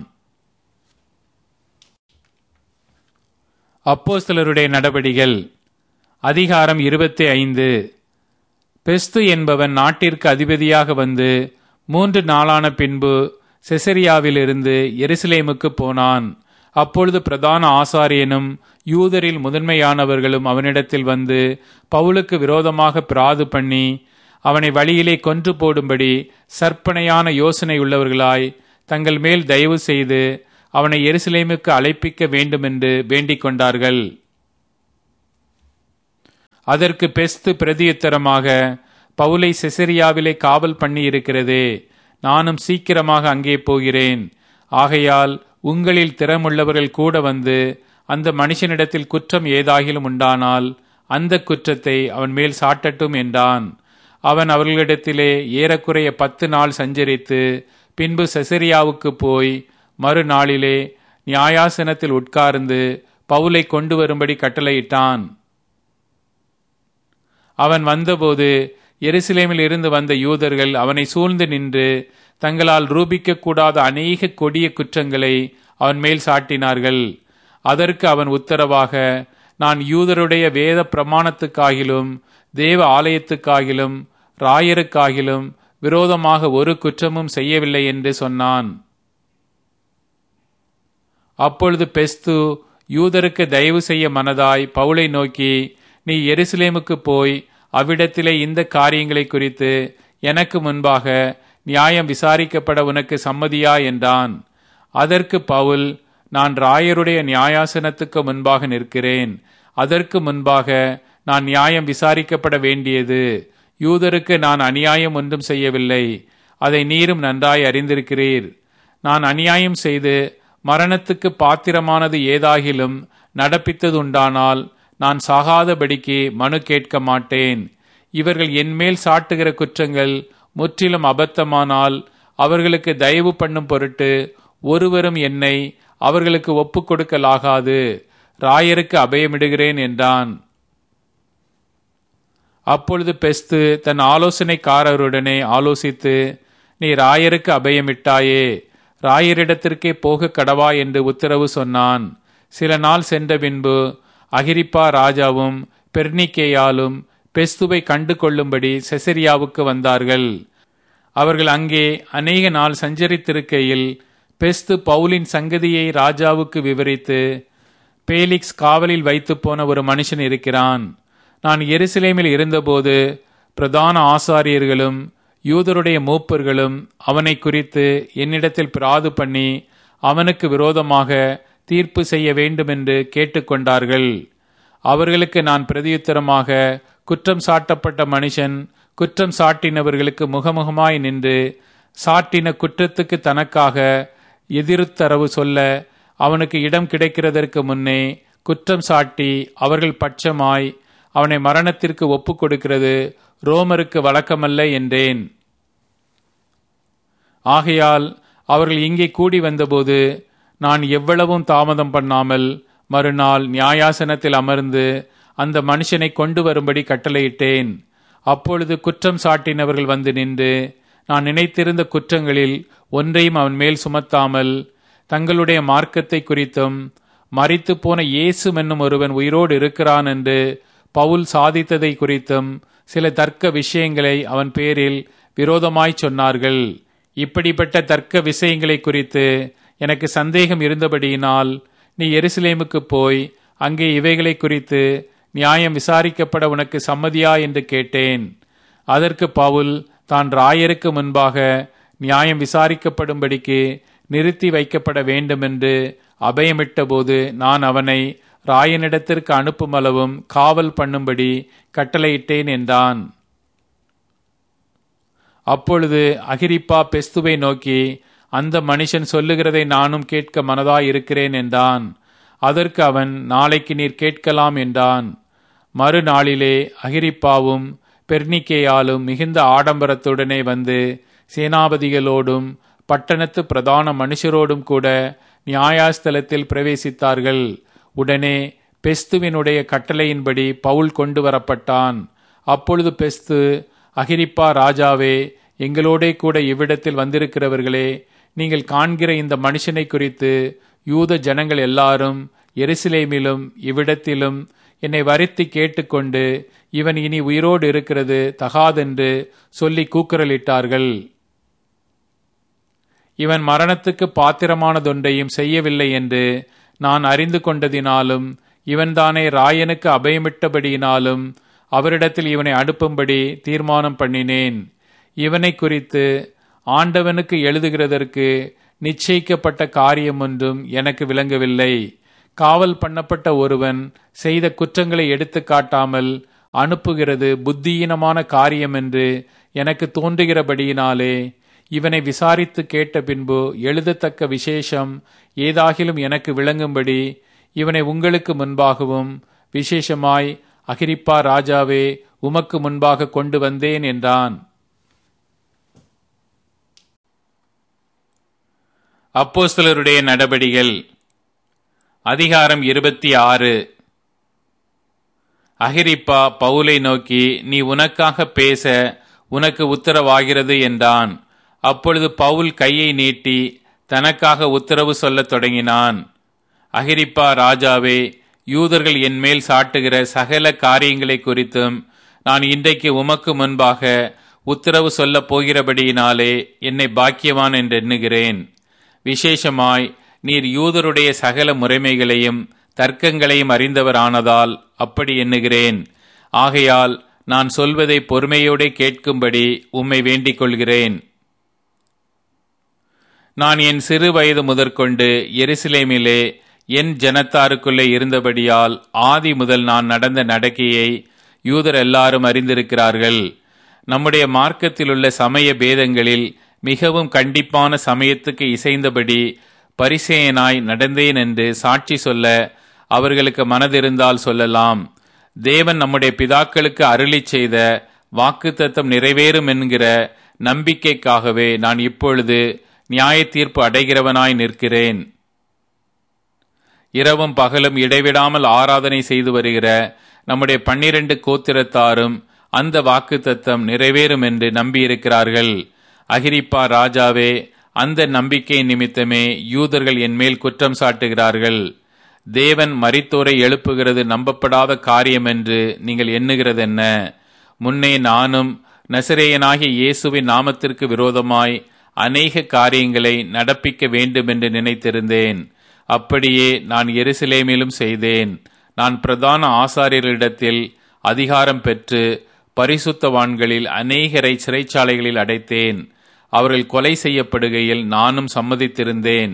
அப்போஸ்தலருடைய நடபடிகள் அதிகாரம் 25. பெஸ்து என்பவன் நாட்டிற்கு அதிபதியாக வந்து 3 நாளான பின்பு செசரியாவிலிருந்து எருசலேமுக்கு போனான். அப்பொழுது பிரதான ஆசாரியனும் யூதரில் முதன்மையானவர்களும் அவனிடத்தில் வந்து பவுலுக்கு விரோதமாக பிராது பண்ணி அவனை வழியிலே கொன்று போடும்படி சற்பனையான யோசனை உள்ளவர்களாய் தங்கள் மேல் தயவு செய்து அவனை எருசலேமுக்கு அழைப்பிக்க வேண்டுமென்று வேண்டிக் கொண்டார்கள். அதற்கு பெஸ்து பிரதியுத்தரமாக, பவுலை செசரியாவிலே காவல் பண்ணி இருக்கிறதே, நானும் சீக்கிரமாக அங்கே போகிறேன். ஆகையால் உங்களில் திறமுள்ளவர்கள் கூட வந்து அந்த மனுஷனிடத்தில் குற்றம் ஏதாகிலும் உண்டானால் அந்த குற்றத்தை அவன் மேல் சாட்டட்டும் என்றான். அவன் அவர்களிடத்திலே ஏறக்குறைய 10 நாள் சஞ்சரித்து பின்பு செசரியாவுக்கு போய் மறுநாளிலே நியாயாசனத்தில் உட்கார்ந்து பவுலை கொண்டு வரும்படி கட்டளையிட்டான். அவன் வந்தபோது எருசலேமில் இருந்து வந்த யூதர்கள் அவனை சூழ்ந்து நின்று தங்களால் ரூபிக்க கூடாத அநேக கொடிய குற்றங்களை அவன் மேல் சாட்டினார்கள். அதற்கு அவன் உத்தரவாக, நான் யூதருடைய வேத பிரமாணத்துக்காகிலும் தேவ ஆலயத்துக்காகிலும் ராயருக்காகிலும் விரோதமாக ஒரு குற்றமும் செய்யவில்லை என்று சொன்னான். அப்பொழுது பெஸ்து யூதருக்கு தயவு செய்ய மனதாய் பவுலை நோக்கி, நீ எருசலேமுக்கு போய் அவ்விடத்திலே இந்த காரியங்களை குறித்து எனக்கு முன்பாக நியாயம் விசாரிக்கப்பட உனக்கு சம்மதியா என்றான். அதற்கு பவுல், நான் ராயருடைய நியாயாசனத்துக்கு முன்பாக நிற்கிறேன். அதற்கு முன்பாக நான் நியாயம் விசாரிக்கப்பட வேண்டியது. யூதருக்கு நான் அநியாயம் ஒன்றும் செய்யவில்லை, அதை நீரும் நன்றாய் அறிந்திருக்கிறீர். நான் அநியாயம் செய்து மரணத்துக்கு பாத்திரமானது ஏதாகிலும் நடப்பித்ததுண்டானால் நான் சாகாதபடிக்கு மனு கேட்க மாட்டேன். இவர்கள் என்மேல் சாட்டுகிற குற்றங்கள் முற்றிலும் அபத்தமானால் அவர்களுக்கு தயவு பண்ணும் பொருட்டு ஒருவரும் என்னை அவர்களுக்கு ஒப்புக் கொடுக்கலாகாது. ராயருக்கு அபயமிடுகிறேன் என்றான். அப்பொழுது பெஸ்து தன் ஆலோசனைக்காரருடனே ஆலோசித்து, நீ ராயருக்கு அபயமிட்டாயே, ராயரிடத்திற்கே போக கடவா என்று உத்தரவு சொன்னான். சில நாள் சென்ற பின்பு அகிரிப்பா ராஜாவும் பெர்னிக்கேயாலும் பெஸ்துவை கண்டு கொள்ளும்படி செசரியாவுக்கு வந்தார்கள். அவர்கள் அங்கே அநேக நாள் சஞ்சரித்திருக்கையில் பெஸ்து பவுலின் சங்கதியை ராஜாவுக்கு விவரித்து, பேலிக்ஸ் காவலில் வைத்து போன ஒரு மனுஷன் இருக்கிறான். நான் எருசலேமில் இருந்தபோது பிரதான ஆசாரியர்களும் யூதருடைய மூப்பர்களும் அவனை குறித்து என்னிடத்தில் பிராது பண்ணி அவனுக்கு விரோதமாக தீர்ப்பு செய்ய வேண்டுமென்று கேட்டுக்கொண்டார்கள். அவர்களுக்கு நான் பிரதியுத்தரமாக, குற்றம் சாட்டப்பட்ட மனுஷன் குற்றம் சாட்டினவர்களுக்கு முகமுகமாய் நின்று சாட்டின குற்றத்துக்கு தனக்காக எதிர்த்தரவு சொல்ல அவனுக்கு இடம் கிடைக்கிறதற்கு முன்னே குற்றம் சாட்டி அவர்கள் பட்சமாய் அவனை மரணத்திற்கு ஒப்புக் கொடுக்கிறது ரோமருக்கு வழக்கமல்ல என்றேன். ஆகையால் அவர்கள் இங்கே கூடி வந்தபோது நான் எவ்வளவும் தாமதம் பண்ணாமல் மறுநாள் நியாயாசனத்தில் அமர்ந்து அந்த மனுஷனை கொண்டு வரும்படி கட்டளையிட்டேன். அப்பொழுது குற்றம் சாட்டினவர்கள் வந்து நின்று நான் நினைத்திருந்த குற்றங்களில் ஒன்றையும் அவன் மேல் சுமத்தாமல் தங்களுடைய மார்க்கத்தை குறித்தும் மரித்து போன இயேசு என்னும் ஒருவன் உயிரோடு இருக்கிறான் என்று பவுல் சாதித்ததை குறித்தும் சில தர்க்க விஷயங்களை அவன் பேரில் விரோதமாய் சொன்னார்கள். இப்படிப்பட்ட தர்க்க விஷயங்களை குறித்து எனக்கு சந்தேகம் இருந்தபடியினால் நீ எருசலேமுக்கு போய் அங்கே இவைகளை குறித்து நியாயம் விசாரிக்கப்பட உனக்கு சம்மதியா என்று கேட்டேன். அதற்கு பவுல் தான் ராயருக்கு முன்பாக நியாயம் விசாரிக்கப்படும்படிக்கு நிறுத்தி வைக்கப்பட வேண்டுமென்று அபயமிட்ட போது நான் அவனை ராயனிடத்திற்கு அனுப்புமளவும் காவல் பண்ணும்படி கட்டளையிட்டேன் என்றான். அப்பொழுது அகிரிப்பா பெஸ்துவை நோக்கி, அந்த மனுஷன் சொல்லுகிறதை நானும் கேட்க மனதாய் இருக்கிறேன் என்றான். அதற்கு அவன், நாளைக்கு நீர் கேட்கலாம் என்றான். மறுநாளிலே அகிரிப்பாவும் பெர்னிக்கேயாலும் மிகுந்த ஆடம்பரத்துடனே வந்து சேனாபதிகளோடும் பட்டணத்து பிரதான மனுஷரோடும் கூட நியாயஸ்தலத்தில் பிரவேசித்தார்கள். உடனே பெஸ்துவினுடைய கட்டளையின்படி பவுல் கொண்டு வரப்பட்டான். அப்பொழுது பெஸ்து, அகிரிப்பா ராஜாவே, எங்களோடே கூட இவ்விடத்தில் வந்திருக்கிறவர்களே, நீங்கள் காண்கிற இந்த மனுஷனை குறித்து யூத ஜனங்கள் எல்லாரும் எருசலேமிலும் இவ்விடத்திலும் என்னை வருத்தி கேட்டுக்கொண்டு இவன் இனி உயிரோடு இருக்கிறது தகாதென்று சொல்லி கூக்குரலிட்டார்கள். இவன் மரணத்துக்கு பாத்திரமானதொன்றையும் செய்யவில்லை என்று நான் அறிந்து கொண்டதினாலும் இவன்தானே ராயனுக்கு அபயமிட்டபடியினாலும் அவரிடத்தில் இவனை அனுப்பும்படி தீர்மானம் பண்ணினேன். இவனை குறித்து ஆண்டவனுக்கு எழுதுகிறதற்கு நிச்சயிக்கப்பட்ட காரியம் ஒன்றும் எனக்கு விளங்கவில்லை. காவல் பண்ணப்பட்ட ஒருவன் செய்த குற்றங்களை எடுத்து காட்டாமல் அனுப்புகிறது புத்தியீனமான காரியம் என்று எனக்கு தோன்றுகிறபடியினாலே இவனை விசாரித்து கேட்ட பின்பு எழுதத்தக்க விசேஷம் ஏதாகிலும் எனக்கு விளங்கும்படி இவனை உங்களுக்கு முன்பாகவும் விசேஷமாய் அகிரிப்பா ராஜாவே உமக்கு முன்பாக கொண்டு வந்தேன் என்றான். அப்போஸ்தலருடைய நடபடிகள் அதிகாரம் 26. அகிரிப்பா பவுலை நோக்கி, நீ உனக்காக பேச உனக்கு உத்தரவாகிறது என்றான். அப்பொழுது பவுல் கையை நீட்டி தனக்காக உத்தரவு சொல்லத் தொடங்கினான். அகிரிப்பா ராஜாவே, யூதர்கள் என்மேல் சாட்டுகிற சகல காரியங்களை குறித்தும் நான் இன்றைக்கு உமக்கு முன்பாக உத்தரவு சொல்லப் போகிறபடியினாலே என்னை பாக்கியவான் என்று எண்ணுகிறேன். விசேஷமாய் நீர் யூதருடைய சகல முறைமைகளையும் தர்க்கங்களையும் அறிந்தவரானதால் அப்படி எண்ணுகிறேன். ஆகையால் நான் சொல்வதை பொறுமையோடு கேட்கும்படி உம்மை வேண்டிக் கொள்கிறேன். நான் என் சிறு வயது முதற்கொண்டு எருசலேமிலே என் ஜனத்தாருக்குள்ளே இருந்தபடியால் ஆதி முதல் நான் நடந்த நடக்கையை யூதர் எல்லாரும் அறிந்திருக்கிறார்கள். நம்முடைய மார்க்கத்திலுள்ள சமய பேதங்களில் மிகவும் கண்டிப்பான சமயத்துக்கு இசைந்தபடி பரிசேயனாய் நடந்தேன் என்று சாட்சி சொல்ல அவர்களுக்கு மனதிருந்தால் சொல்லலாம். தேவன் நம்முடைய பிதாக்களுக்கு அருளிச் செய்த வாக்குத்தத்தம் நிறைவேறும் என்கிற நம்பிக்கைக்காகவே நான் இப்பொழுது நியாய தீர்ப்பு அடைகிறவனாய் நிற்கிறேன். இரவும் பகலும் இடைவிடாமல் ஆராதனை செய்து வருகிற நம்முடைய 12 கோத்திரத்தாரும் அந்த வாக்குத்தத்தம் நிறைவேறும் என்று நம்பியிருக்கிறார்கள். அகிரிப்பா ராஜாவே, அந்த நம்பிக்கை நிமித்தமே யூதர்கள் என்மேல் குற்றம் சாட்டுகிறார்கள். தேவன் மரித்தோரை எழுப்புகிறது நம்பப்படாத காரியம் என்று நீங்கள் எண்ணுகிறதென்ன? முன்னே நானும் நசரேயனாகிய இயேசுவின் நாமத்திற்கு விரோதமாய் அநேக காரியங்களை நடப்பிக்க வேண்டும் என்று நினைத்திருந்தேன். அப்படியே நான் எருசலேமிலும் செய்தேன். நான் பிரதான ஆசாரியர்களிடத்தில் அதிகாரம் பெற்று பரிசுத்தவான்களில் அநேகரை சிறைச்சாலைகளில் அடைத்தேன். அவர்கள் கொலை செய்யப்படுகையில் நானும் சம்மதித்திருந்தேன்.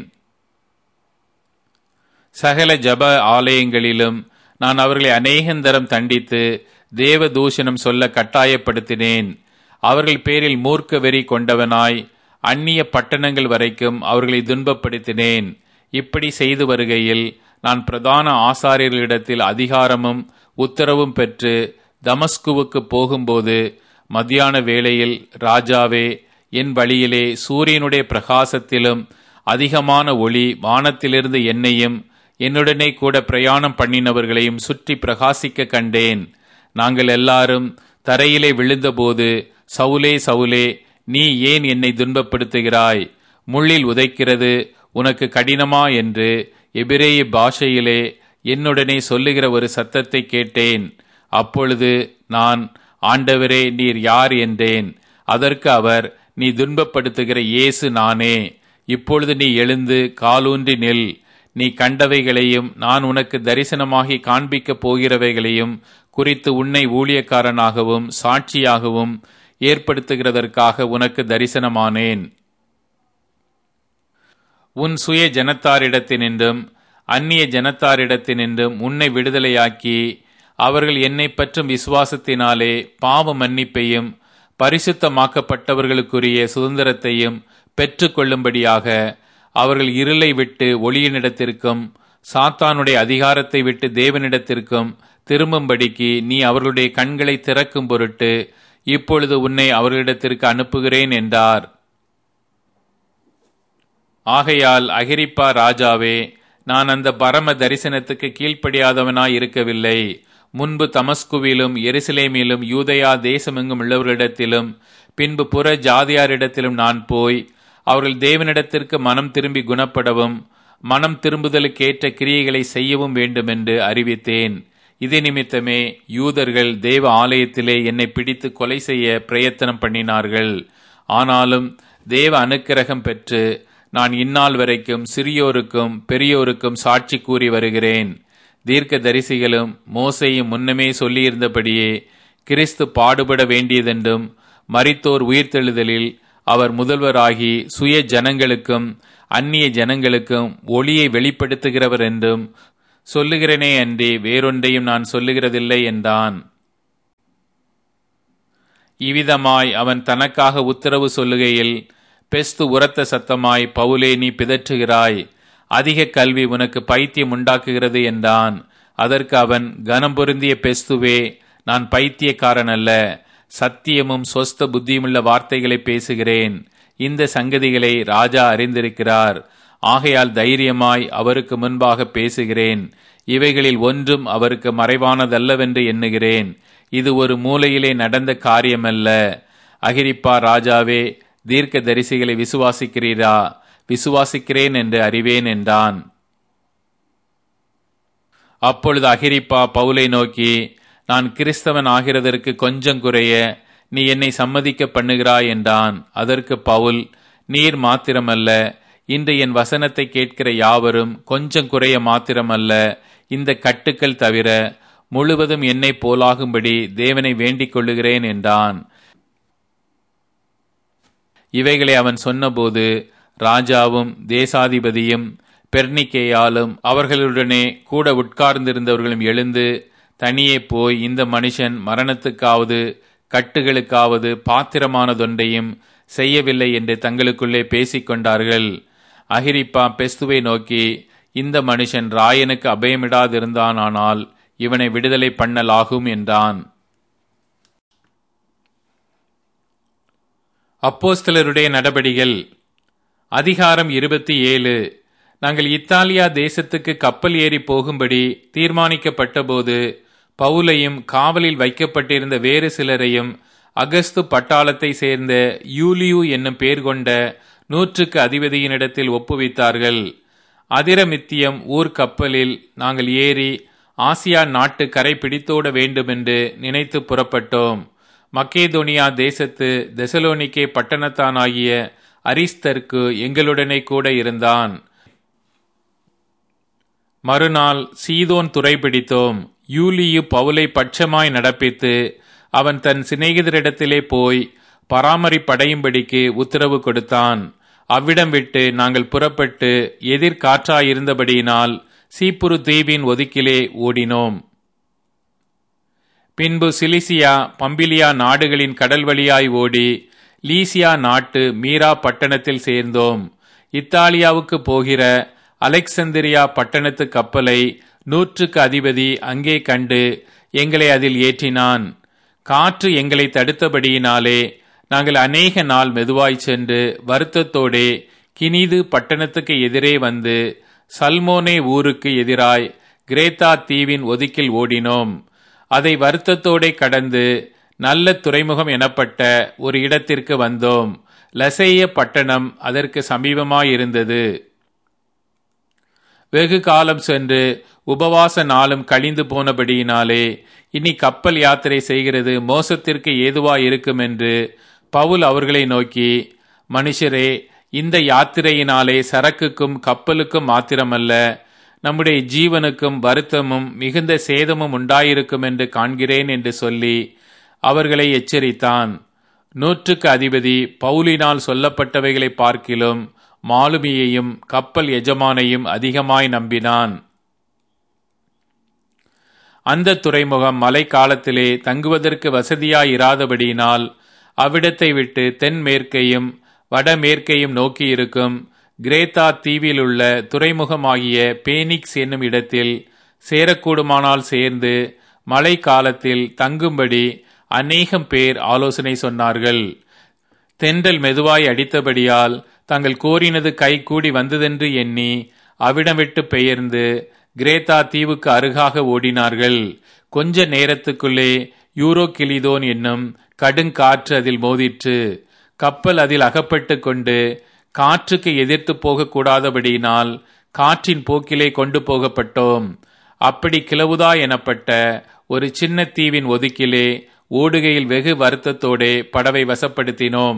சகல ஜப ஆலயங்களிலும் நான் அவர்களை அநேகந்தரம் தண்டித்து தேவ தூஷணம் சொல்ல கட்டாயப்படுத்தினேன். அவர்கள் பேரில் மூர்க்க வெறி கொண்டவனாய் அந்நிய பட்டணங்கள் வரைக்கும் அவர்களை துன்பப்படுத்தினேன். இப்படி செய்து வருகையில் நான் பிரதான ஆசாரியர்களிடத்தில் அதிகாரமும் உத்தரவும் பெற்று தமஸ்குவுக்கு போகும்போது மத்தியான வேளையில், ராஜாவே, என் வழியிலே சூரியனுடைய பிரகாசத்திலும் அதிகமான ஒளி வானத்திலிருந்து என்னையும் என்னுடனே கூட பிரயாணம் பண்ணினவர்களையும் சுற்றி பிரகாசிக்க கண்டேன். நாங்கள் எல்லாரும் தரையிலே விழுந்தபோது, சவுலே சவுலே, நீ ஏன் என்னை துன்பப்படுத்துகிறாய்? முள்ளில் உதைக்கிறது உனக்கு கடினமா என்று எபிரேய பாஷையிலே என்னுடனே சொல்லுகிற ஒரு சத்தத்தை கேட்டேன். அப்பொழுது நான், ஆண்டவரே, நீர் யார் என்றேன். அதற்கு அவர், நீ துன்பப்படுத்துகிற இயேசு நானே. இப்பொழுது நீ எழுந்து காலூன்றி நில். நீ கண்டவைகளையும் நான் உனக்கு தரிசனமாகி காண்பிக்கப் போகிறவைகளையும் குறித்து உன்னை ஊழியக்காரனாகவும் சாட்சியாகவும் ஏற்படுத்துகிறதற்காக உனக்கு தரிசனமானேன். உன் சுய ஜனத்தாரிடத்தினின்றும் அந்நிய ஜனத்தாரிடத்தினின்றும் உன்னை விடுதலையாக்கி அவர்கள் என்னை பற்றும் விசுவாசத்தினாலே பாவ மன்னிப்பையும் பரிசுத்தமாக்கப்பட்டவர்களுக்குரிய சுதந்திரத்தையும் பெற்றுக்கொள்ளும்படியாக அவர்கள் இருளை விட்டு ஒளியினிடத்திற்கும் சாத்தானுடைய அதிகாரத்தை விட்டு தேவனிடத்திற்கும் திரும்பும்படிக்கு நீ அவர்களுடைய கண்களை திறக்கும் பொருட்டு இப்பொழுது உன்னை அவர்களிடத்திற்கு அனுப்புகிறேன் என்றார். ஆகையால் அகிரிப்பா ராஜாவே, நான் அந்த பரம தரிசனத்துக்கு கீழ்ப்படியாதவனாய் இருக்கவில்லை. முன்பு தமஸ்குவிலும் எருசலேமிலும் யூதயா தேசமெங்கும் உள்ளவர்களிடத்திலும் பின்பு புற ஜாதியாரிடத்திலும் நான் போய் அவர்கள் தேவனிடத்திற்கு மனம் திரும்பி குணப்படவும் மனம் திரும்புதலுக்கேற்ற கிரியைகளை செய்யவும் வேண்டுமென்று அறிவித்தேன். இது நிமித்தமே யூதர்கள் தேவ ஆலயத்திலே என்னை பிடித்து கொலை செய்ய பிரயத்தனம் பண்ணினார்கள். ஆனாலும் தேவ அனுக்கிரகம் பெற்று நான் இந்நாள் வரைக்கும் சிறியோருக்கும் பெரியோருக்கும் சாட்சி கூறி வருகிறேன். தீர்க்க தரிசிகளும் மோசேயும் முன்னமே சொல்லியிருந்தபடியே கிறிஸ்து பாடுபட வேண்டியதென்றும் மரித்தோர் உயிர்த்தெழுதலில் அவர் முதல்வராகி சுய ஜனங்களுக்கும் அந்நிய ஜனங்களுக்கும் ஒளியை வெளிப்படுத்துகிறவர் என்றும் சொல்லுகிறேனே அன்றி வேறொன்றையும் நான் சொல்லுகிறதில்லை என்றான். இவ்விதமாய் அவன் தனக்காக உத்தரவு சொல்லுகையில் பெஸ்து உரத்த சத்தமாய், பவுலே, நீ பிதற்றுகிறாய், அதிக கல்வி உனக்கு பைத்தியம் உண்டாக்குகிறது என்றான். அதற்கு அவன், கனம் பொருந்திய பெஸ்துவே, நான் பைத்தியக்காரன் அல்ல, சத்தியமும் சொஸ்த புத்தியுமுள்ள வார்த்தைகளை பேசுகிறேன். இந்த சங்கதிகளை ராஜா அறிந்திருக்கிறார். ஆகையால் தைரியமாய் அவருக்கு முன்பாக பேசுகிறேன். இவைகளில் ஒன்றும் அவருக்கு மறைவானதல்லவென்று எண்ணுகிறேன். இது ஒரு மூலையிலே நடந்த காரியமல்ல. அகிரிப்பா ராஜாவே, தீர்க்க தரிசிகளை விசுவாசிக்கிறீரா? விசுவாசிக்கிறேன் என்று அறிவேன் என்றான். அப்பொழுது அகிரிப்பா பவுலை நோக்கி, நான் கிறிஸ்தவன் ஆகிறதற்கு கொஞ்சம் குறைய நீ என்னை சம்மதிக்க பண்ணுகிறாய் என்றான். அதற்கு பவுல், நீர் மாத்திரமல்ல, இன்று என் வசனத்தை கேட்கிற யாவரும் கொஞ்சம் குறைய மாத்திரமல்ல, இந்த கட்டுக்கள் தவிர முழுவதும் என்னை போலாகும்படி தேவனை வேண்டிக் கொள்ளுகிறேன் என்றான். இவைகளை அவன் சொன்னபோது ராஜாவும் தேசாதிபதியும் பெர்னிக்கேயாலும் அவர்களுடனே கூட உட்கார்ந்திருந்தவர்களும் எழுந்து தனியே போய், இந்த மனுஷன் மரணத்துக்காவது கட்டுகளுக்காவது பாத்திரமானதொன்றையும் செய்யவில்லை என்று தங்களுக்குள்ளே பேசிக்கொண்டார்கள். அகிரிப்பா பெஸ்துவை நோக்கி, இந்த மனுஷன் ராயனுக்கு அபயமிடாதிருந்தானால் இவனை விடுதலை பண்ணலாகும் என்றான். அப்போஸ்தலருடைய நடபடிகள் அதிகாரம் 27. நாங்கள் இத்தாலியா தேசத்துக்கு கப்பல் ஏறி போகும்படி தீர்மானிக்கப்பட்டபோது பவுலையும் காவலில் வைக்கப்பட்டிருந்த வேறு சிலரையும் அகஸ்து பட்டாளத்தை சேர்ந்த யூலியு என்னும் பேர் கொண்ட 100க்கு அதிபதியினிடத்தில் ஒப்புவித்தார்கள். அதிரமித்தியம் ஊர் கப்பலில் நாங்கள் ஏறி ஆசியா நாட்டு கரை பிடித்தோட வேண்டுமென்று நினைத்து புறப்பட்டோம். மக்கேதோனியா தேசத்து தெசலோனிக்கே பட்டணத்தானாகிய அரிஸ்தர்க்கு எங்களுடனே கூட இருந்தான். மறுநாள் சீதோன் துறை பிடித்தோம். யூலியு பவுலை பட்சமாய் நடப்பித்து அவன் தன் சிநேகிதரிடத்திலே போய் பராமரிப்படையும்படிக்கு உத்தரவு கொடுத்தான். அவ்விடம் விட்டு நாங்கள் புறப்பட்டு எதிர்காற்றாயிருந்தபடியினால் சீப்புரு தீவின் ஒதுக்கிலே ஓடினோம். பின்பு சிலிசியா பம்பிலியா நாடுகளின் கடல் வழியாய் ஓடி லீசியா நாட்டு மீரா பட்டணத்தில் சேர்ந்தோம். இத்தாலியாவுக்கு போகிற அலெக்சந்திரியா பட்டணத்து கப்பலை 100க்கு அதிபதி அங்கே கண்டு எங்களை அதில் ஏற்றினான். காற்று எங்களை தடுத்தபடியினாலே நாங்கள் அநேக நாள் மெதுவாய் சென்று வருத்தத்தோடே கினிது பட்டணத்துக்கு எதிரே வந்து சல்மோனே ஊருக்கு எதிராய் கிரேத்தா தீவின் ஒதுக்கில் ஓடினோம். அதை வருத்தத்தோடே கடந்து நல்ல துறைமுகம் எனப்பட்ட ஒரு இடத்திற்கு வந்தோம். லசேய பட்டணம் அதற்கு சமீபமாயிருந்தது. வெகு காலம் சென்று உபவாச நாளும் கழிந்து போனபடியினாலே இனி கப்பல் யாத்திரை செய்கிறது மோசத்திற்கு ஏதுவாயிருக்கும் என்று பவுல் அவர்களை நோக்கி, மனுஷரே, இந்த யாத்திரையினாலே சரக்குக்கும் கப்பலுக்கும் மாத்திரமல்ல, நம்முடைய ஜீவனுக்கும் வருத்தமும் மிகுந்த சேதமும் உண்டாயிருக்கும் என்று காண்கிறேன் என்று சொல்லி அவர்களை எச்சரித்தான். 100க்கு அதிபதி பவுலினால் சொல்லப்பட்டவைகளை பார்க்கிலும் மாலுமியையும் கப்பல் எஜமானையும் அதிகமாய் நம்பினான். அந்த துறைமுகம் மழை காலத்திலே தங்குவதற்கு வசதியாயிராதபடியினால் அவ்விடத்தை விட்டு தென்மேற்கையும் வடமேற்கையும் நோக்கியிருக்கும் கிரேத்தா தீவிலுள்ள துறைமுகமாகிய பேனிக்ஸ் என்னும் இடத்தில் சேரக்கூடுமானால் சேர்ந்து மழை காலத்தில் தங்கும்படி அநேகம் பேர் ஆலோசனை சொன்னார்கள். தென்றல் மெதுவாய் அடித்தபடியால் தாங்கள் கோரினது கை கூடி வந்ததென்று எண்ணி அவ்விடம் விட்டு பெயர்ந்து கிரேத்தா தீவுக்கு அருகாக ஓடினார்கள். கொஞ்ச நேரத்துக்குள்ளே யூரோகிலிதோன் என்னும் கடுங்காற்று அதில் மோதிற்று. கப்பல் அதில் அகப்பட்டு கொண்டு காற்றுக்கு எதிர்த்து போகக்கூடாதபடியினால் காற்றின் போக்கிலே கொண்டு போகப்பட்டோம். அப்படி கிளவுதா எனப்பட்ட ஒரு சின்ன தீவின் ஒதுக்கிலே ஓடுகையில் வெகு வருத்தத்தோடே படவை வசப்படுத்தினோம்.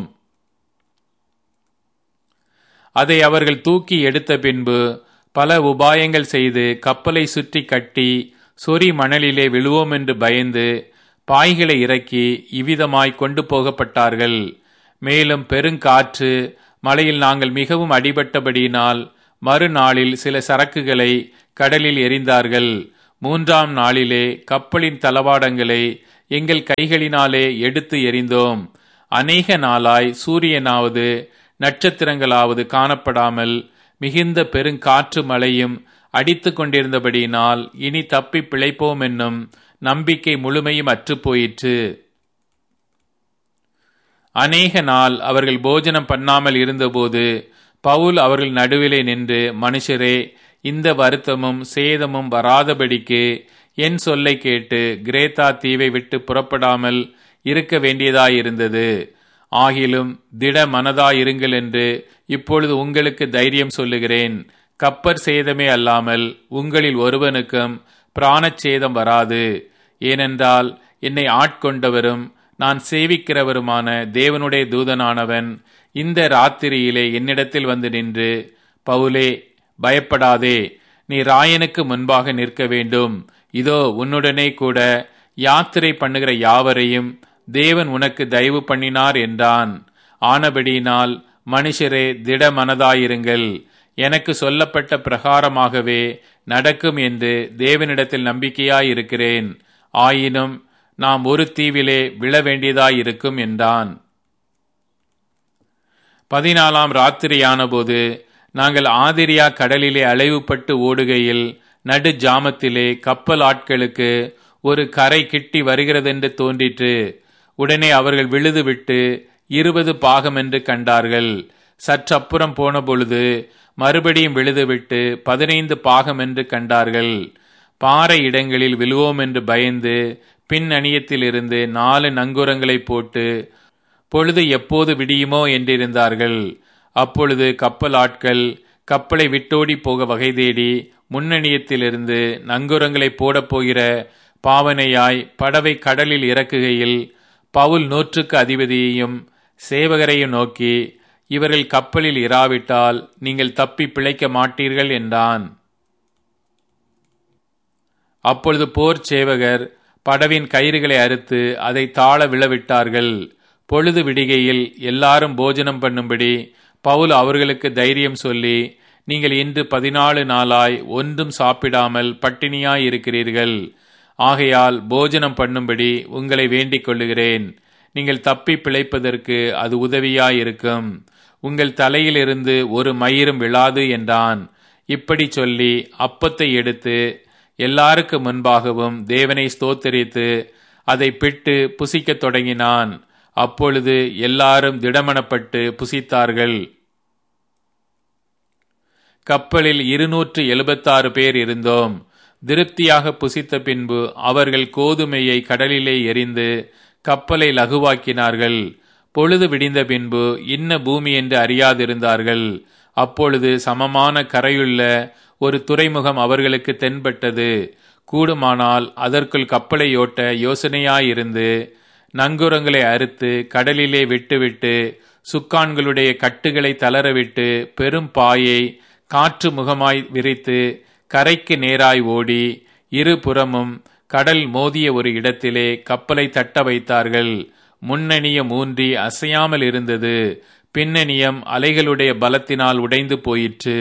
அதை அவர்கள் தூக்கி எடுத்த பின்பு பல உபாயங்கள் செய்து கப்பலை சுற்றி கட்டி சொறி மணலிலே விழுவோம் என்று பயந்து பாய்களை இறக்கி இவ்விதமாய் கொண்டு போகப்பட்டார்கள். மேலும் பெருங்காற்று மழையில் நாங்கள் மிகவும் அடிபட்டபடியினால் மறுநாளில் சில சரக்குகளை கடலில் எறிந்தார்கள். 3ஆம் நாளிலே கப்பலின் தளவாடங்களை எங்கள் கைகளினாலே எடுத்து எறிந்தோம். அநேக நாளாய் சூரியனாவது நட்சத்திரங்களாவது காணப்படாமல் மிகுந்த பெருங்காற்று மழையும் அடித்து கொண்டிருந்தபடியினால் இனி தப்பி பிழைப்போம் என்னும் நம்பிக்கை முழுமையும் அற்றுப்போயிற்று. அநேக நாள் அவர்கள் போஜனம் பண்ணாமல் இருந்தபோது பவுல் அவர்கள் நடுவிலே நின்று, மனுஷரே, இந்த வருத்தமும் சேதமும் வராதபடிக்கு என் சொல்லை கேட்டு கிரேத்தா தீவை விட்டு புறப்படாமல் இருக்க வேண்டியதாயிருந்தது. ஆகிலும் திட மனதாயிருங்கள் என்று இப்பொழுது உங்களுக்கு தைரியம் சொல்லுகிறேன். கப்பற் சேதமே அல்லாமல் உங்களில் ஒருவனுக்கும் பிராணச்சேதம் வராது. ஏனென்றால் என்னை ஆட்கொண்டவரும் நான் சேவிக்கிறவருமான தேவனுடைய தூதனானவன் இந்த ராத்திரியிலே என்னிடத்தில் வந்து நின்று, பவுலே, பயப்படாதே, நீ ராயனுக்கு முன்பாக நிற்க வேண்டும். இதோ உன்னுடனே கூட யாத்திரை பண்ணுகிற யாவரையும் தேவன் உனக்கு தயவு பண்ணினார் என்றான். ஆனபடியினால் மனுஷரே, திட மனதாயிருங்கள், எனக்கு சொல்லப்பட்ட பிரகாரமாகவே நடக்கும் என்று தேவனிடத்தில் நம்பிக்கையாயிருக்கிறேன். ஆயினும் நாம் ஒரு தீவிலே விழ வேண்டியதாயிருக்கும் என்றான். 14ஆம் ராத்திரியானபோது நாங்கள் ஆதிரியா கடலிலே அலைவுபட்டு ஓடுகையில் நடு ஜாமத்திலே கப்பல் ஆட்களுக்கு ஒரு கரை கிட்டி வருகிறதென்று தோன்றிற்று. உடனே அவர்கள் விழுதுவிட்டு 20 பாகம் என்று கண்டார்கள். சற்றப்புறம் போன பொழுது மறுபடியும் விழுதுவிட்டு 15 பாகம் என்று கண்டார்கள். பாறை இடங்களில் விழுவோம் என்று பயந்து பின் அணியத்திலிருந்து 4 நங்கூரங்களை போட்டு பொழுது எப்போது விடியுமோ என்றிருந்தார்கள். அப்பொழுது கப்பல் ஆட்கள் கப்பலை விட்டோடி போக வகை தேடி முன்னணியத்திலிருந்து நங்கூரங்களை போடப் போகிற பாவனையாய் படவை கடலில் இறக்குகையில் பவுல் 100க்கு அதிபதியையும் சேவகரையும் நோக்கி, இவர்கள் கப்பலில் இராவிட்டால் நீங்கள் தப்பி பிழைக்க மாட்டீர்கள் என்றான். அப்பொழுது போர் சேவகர் படவின் கயிறுகளை அறுத்து அதை தாழ விழவிட்டார்கள். பொழுது விடிகையில் எல்லாரும் போஜனம் பண்ணும்படி பவுல் அவர்களுக்கு தைரியம் சொல்லி, நீங்கள் இன்று 14 நாளாய் ஒன்றும் சாப்பிடாமல் பட்டினியாய் இருக்கிறீர்கள். ஆகையால் போஜனம் பண்ணும்படி உங்களை வேண்டிக் கொள்ளுகிறேன். நீங்கள் தப்பி பிழைப்பதற்கு அது உதவியாயிருக்கும். உங்கள் தலையிலிருந்து ஒரு மயிரும் விழாது என்றான். இப்படி சொல்லி அப்பத்தை எடுத்து எல்லாருக்கு முன்பாகவும் தேவனை ஸ்தோத்தரித்து அதை பிட்டு புசிக்கத் தொடங்கினான். அப்பொழுது எல்லாரும் திடமனப்பட்டு புசித்தார்கள். கப்பலில் 276 பேர் இருந்தோம். திருப்தியாக புசித்த பின்பு அவர்கள் கோதுமையை கடலிலே எறிந்து கப்பலை லகுவாக்கினார்கள். பொழுது விடிந்த பின்பு இன்ன பூமி என்று அறியாதிருந்தார்கள். அப்பொழுது சமமான கரையுள்ள ஒரு துறைமுகம் அவர்களுக்கு தென்பட்டது. கூடுமானால் அதற்குள் கப்பலை ஓட்ட யோசனையாயிருந்து நங்கூரங்களை அறுத்து கடலிலே விட்டுவிட்டு சுக்கான்களுடைய கட்டுகளை தளரவிட்டு பெரும் பாயை காற்று முகமாய் விரித்து கரைக்கு நேராய் ஓடி இருபுறமும் கடல் மோதிய ஒரு இடத்திலே கப்பலை தட்ட வைத்தார்கள். முன்னணியம் ஊன்றி அசையாமல் இருந்தது. பின்னணியம் அலைகளுடைய பலத்தினால் உடைந்து போயிற்று.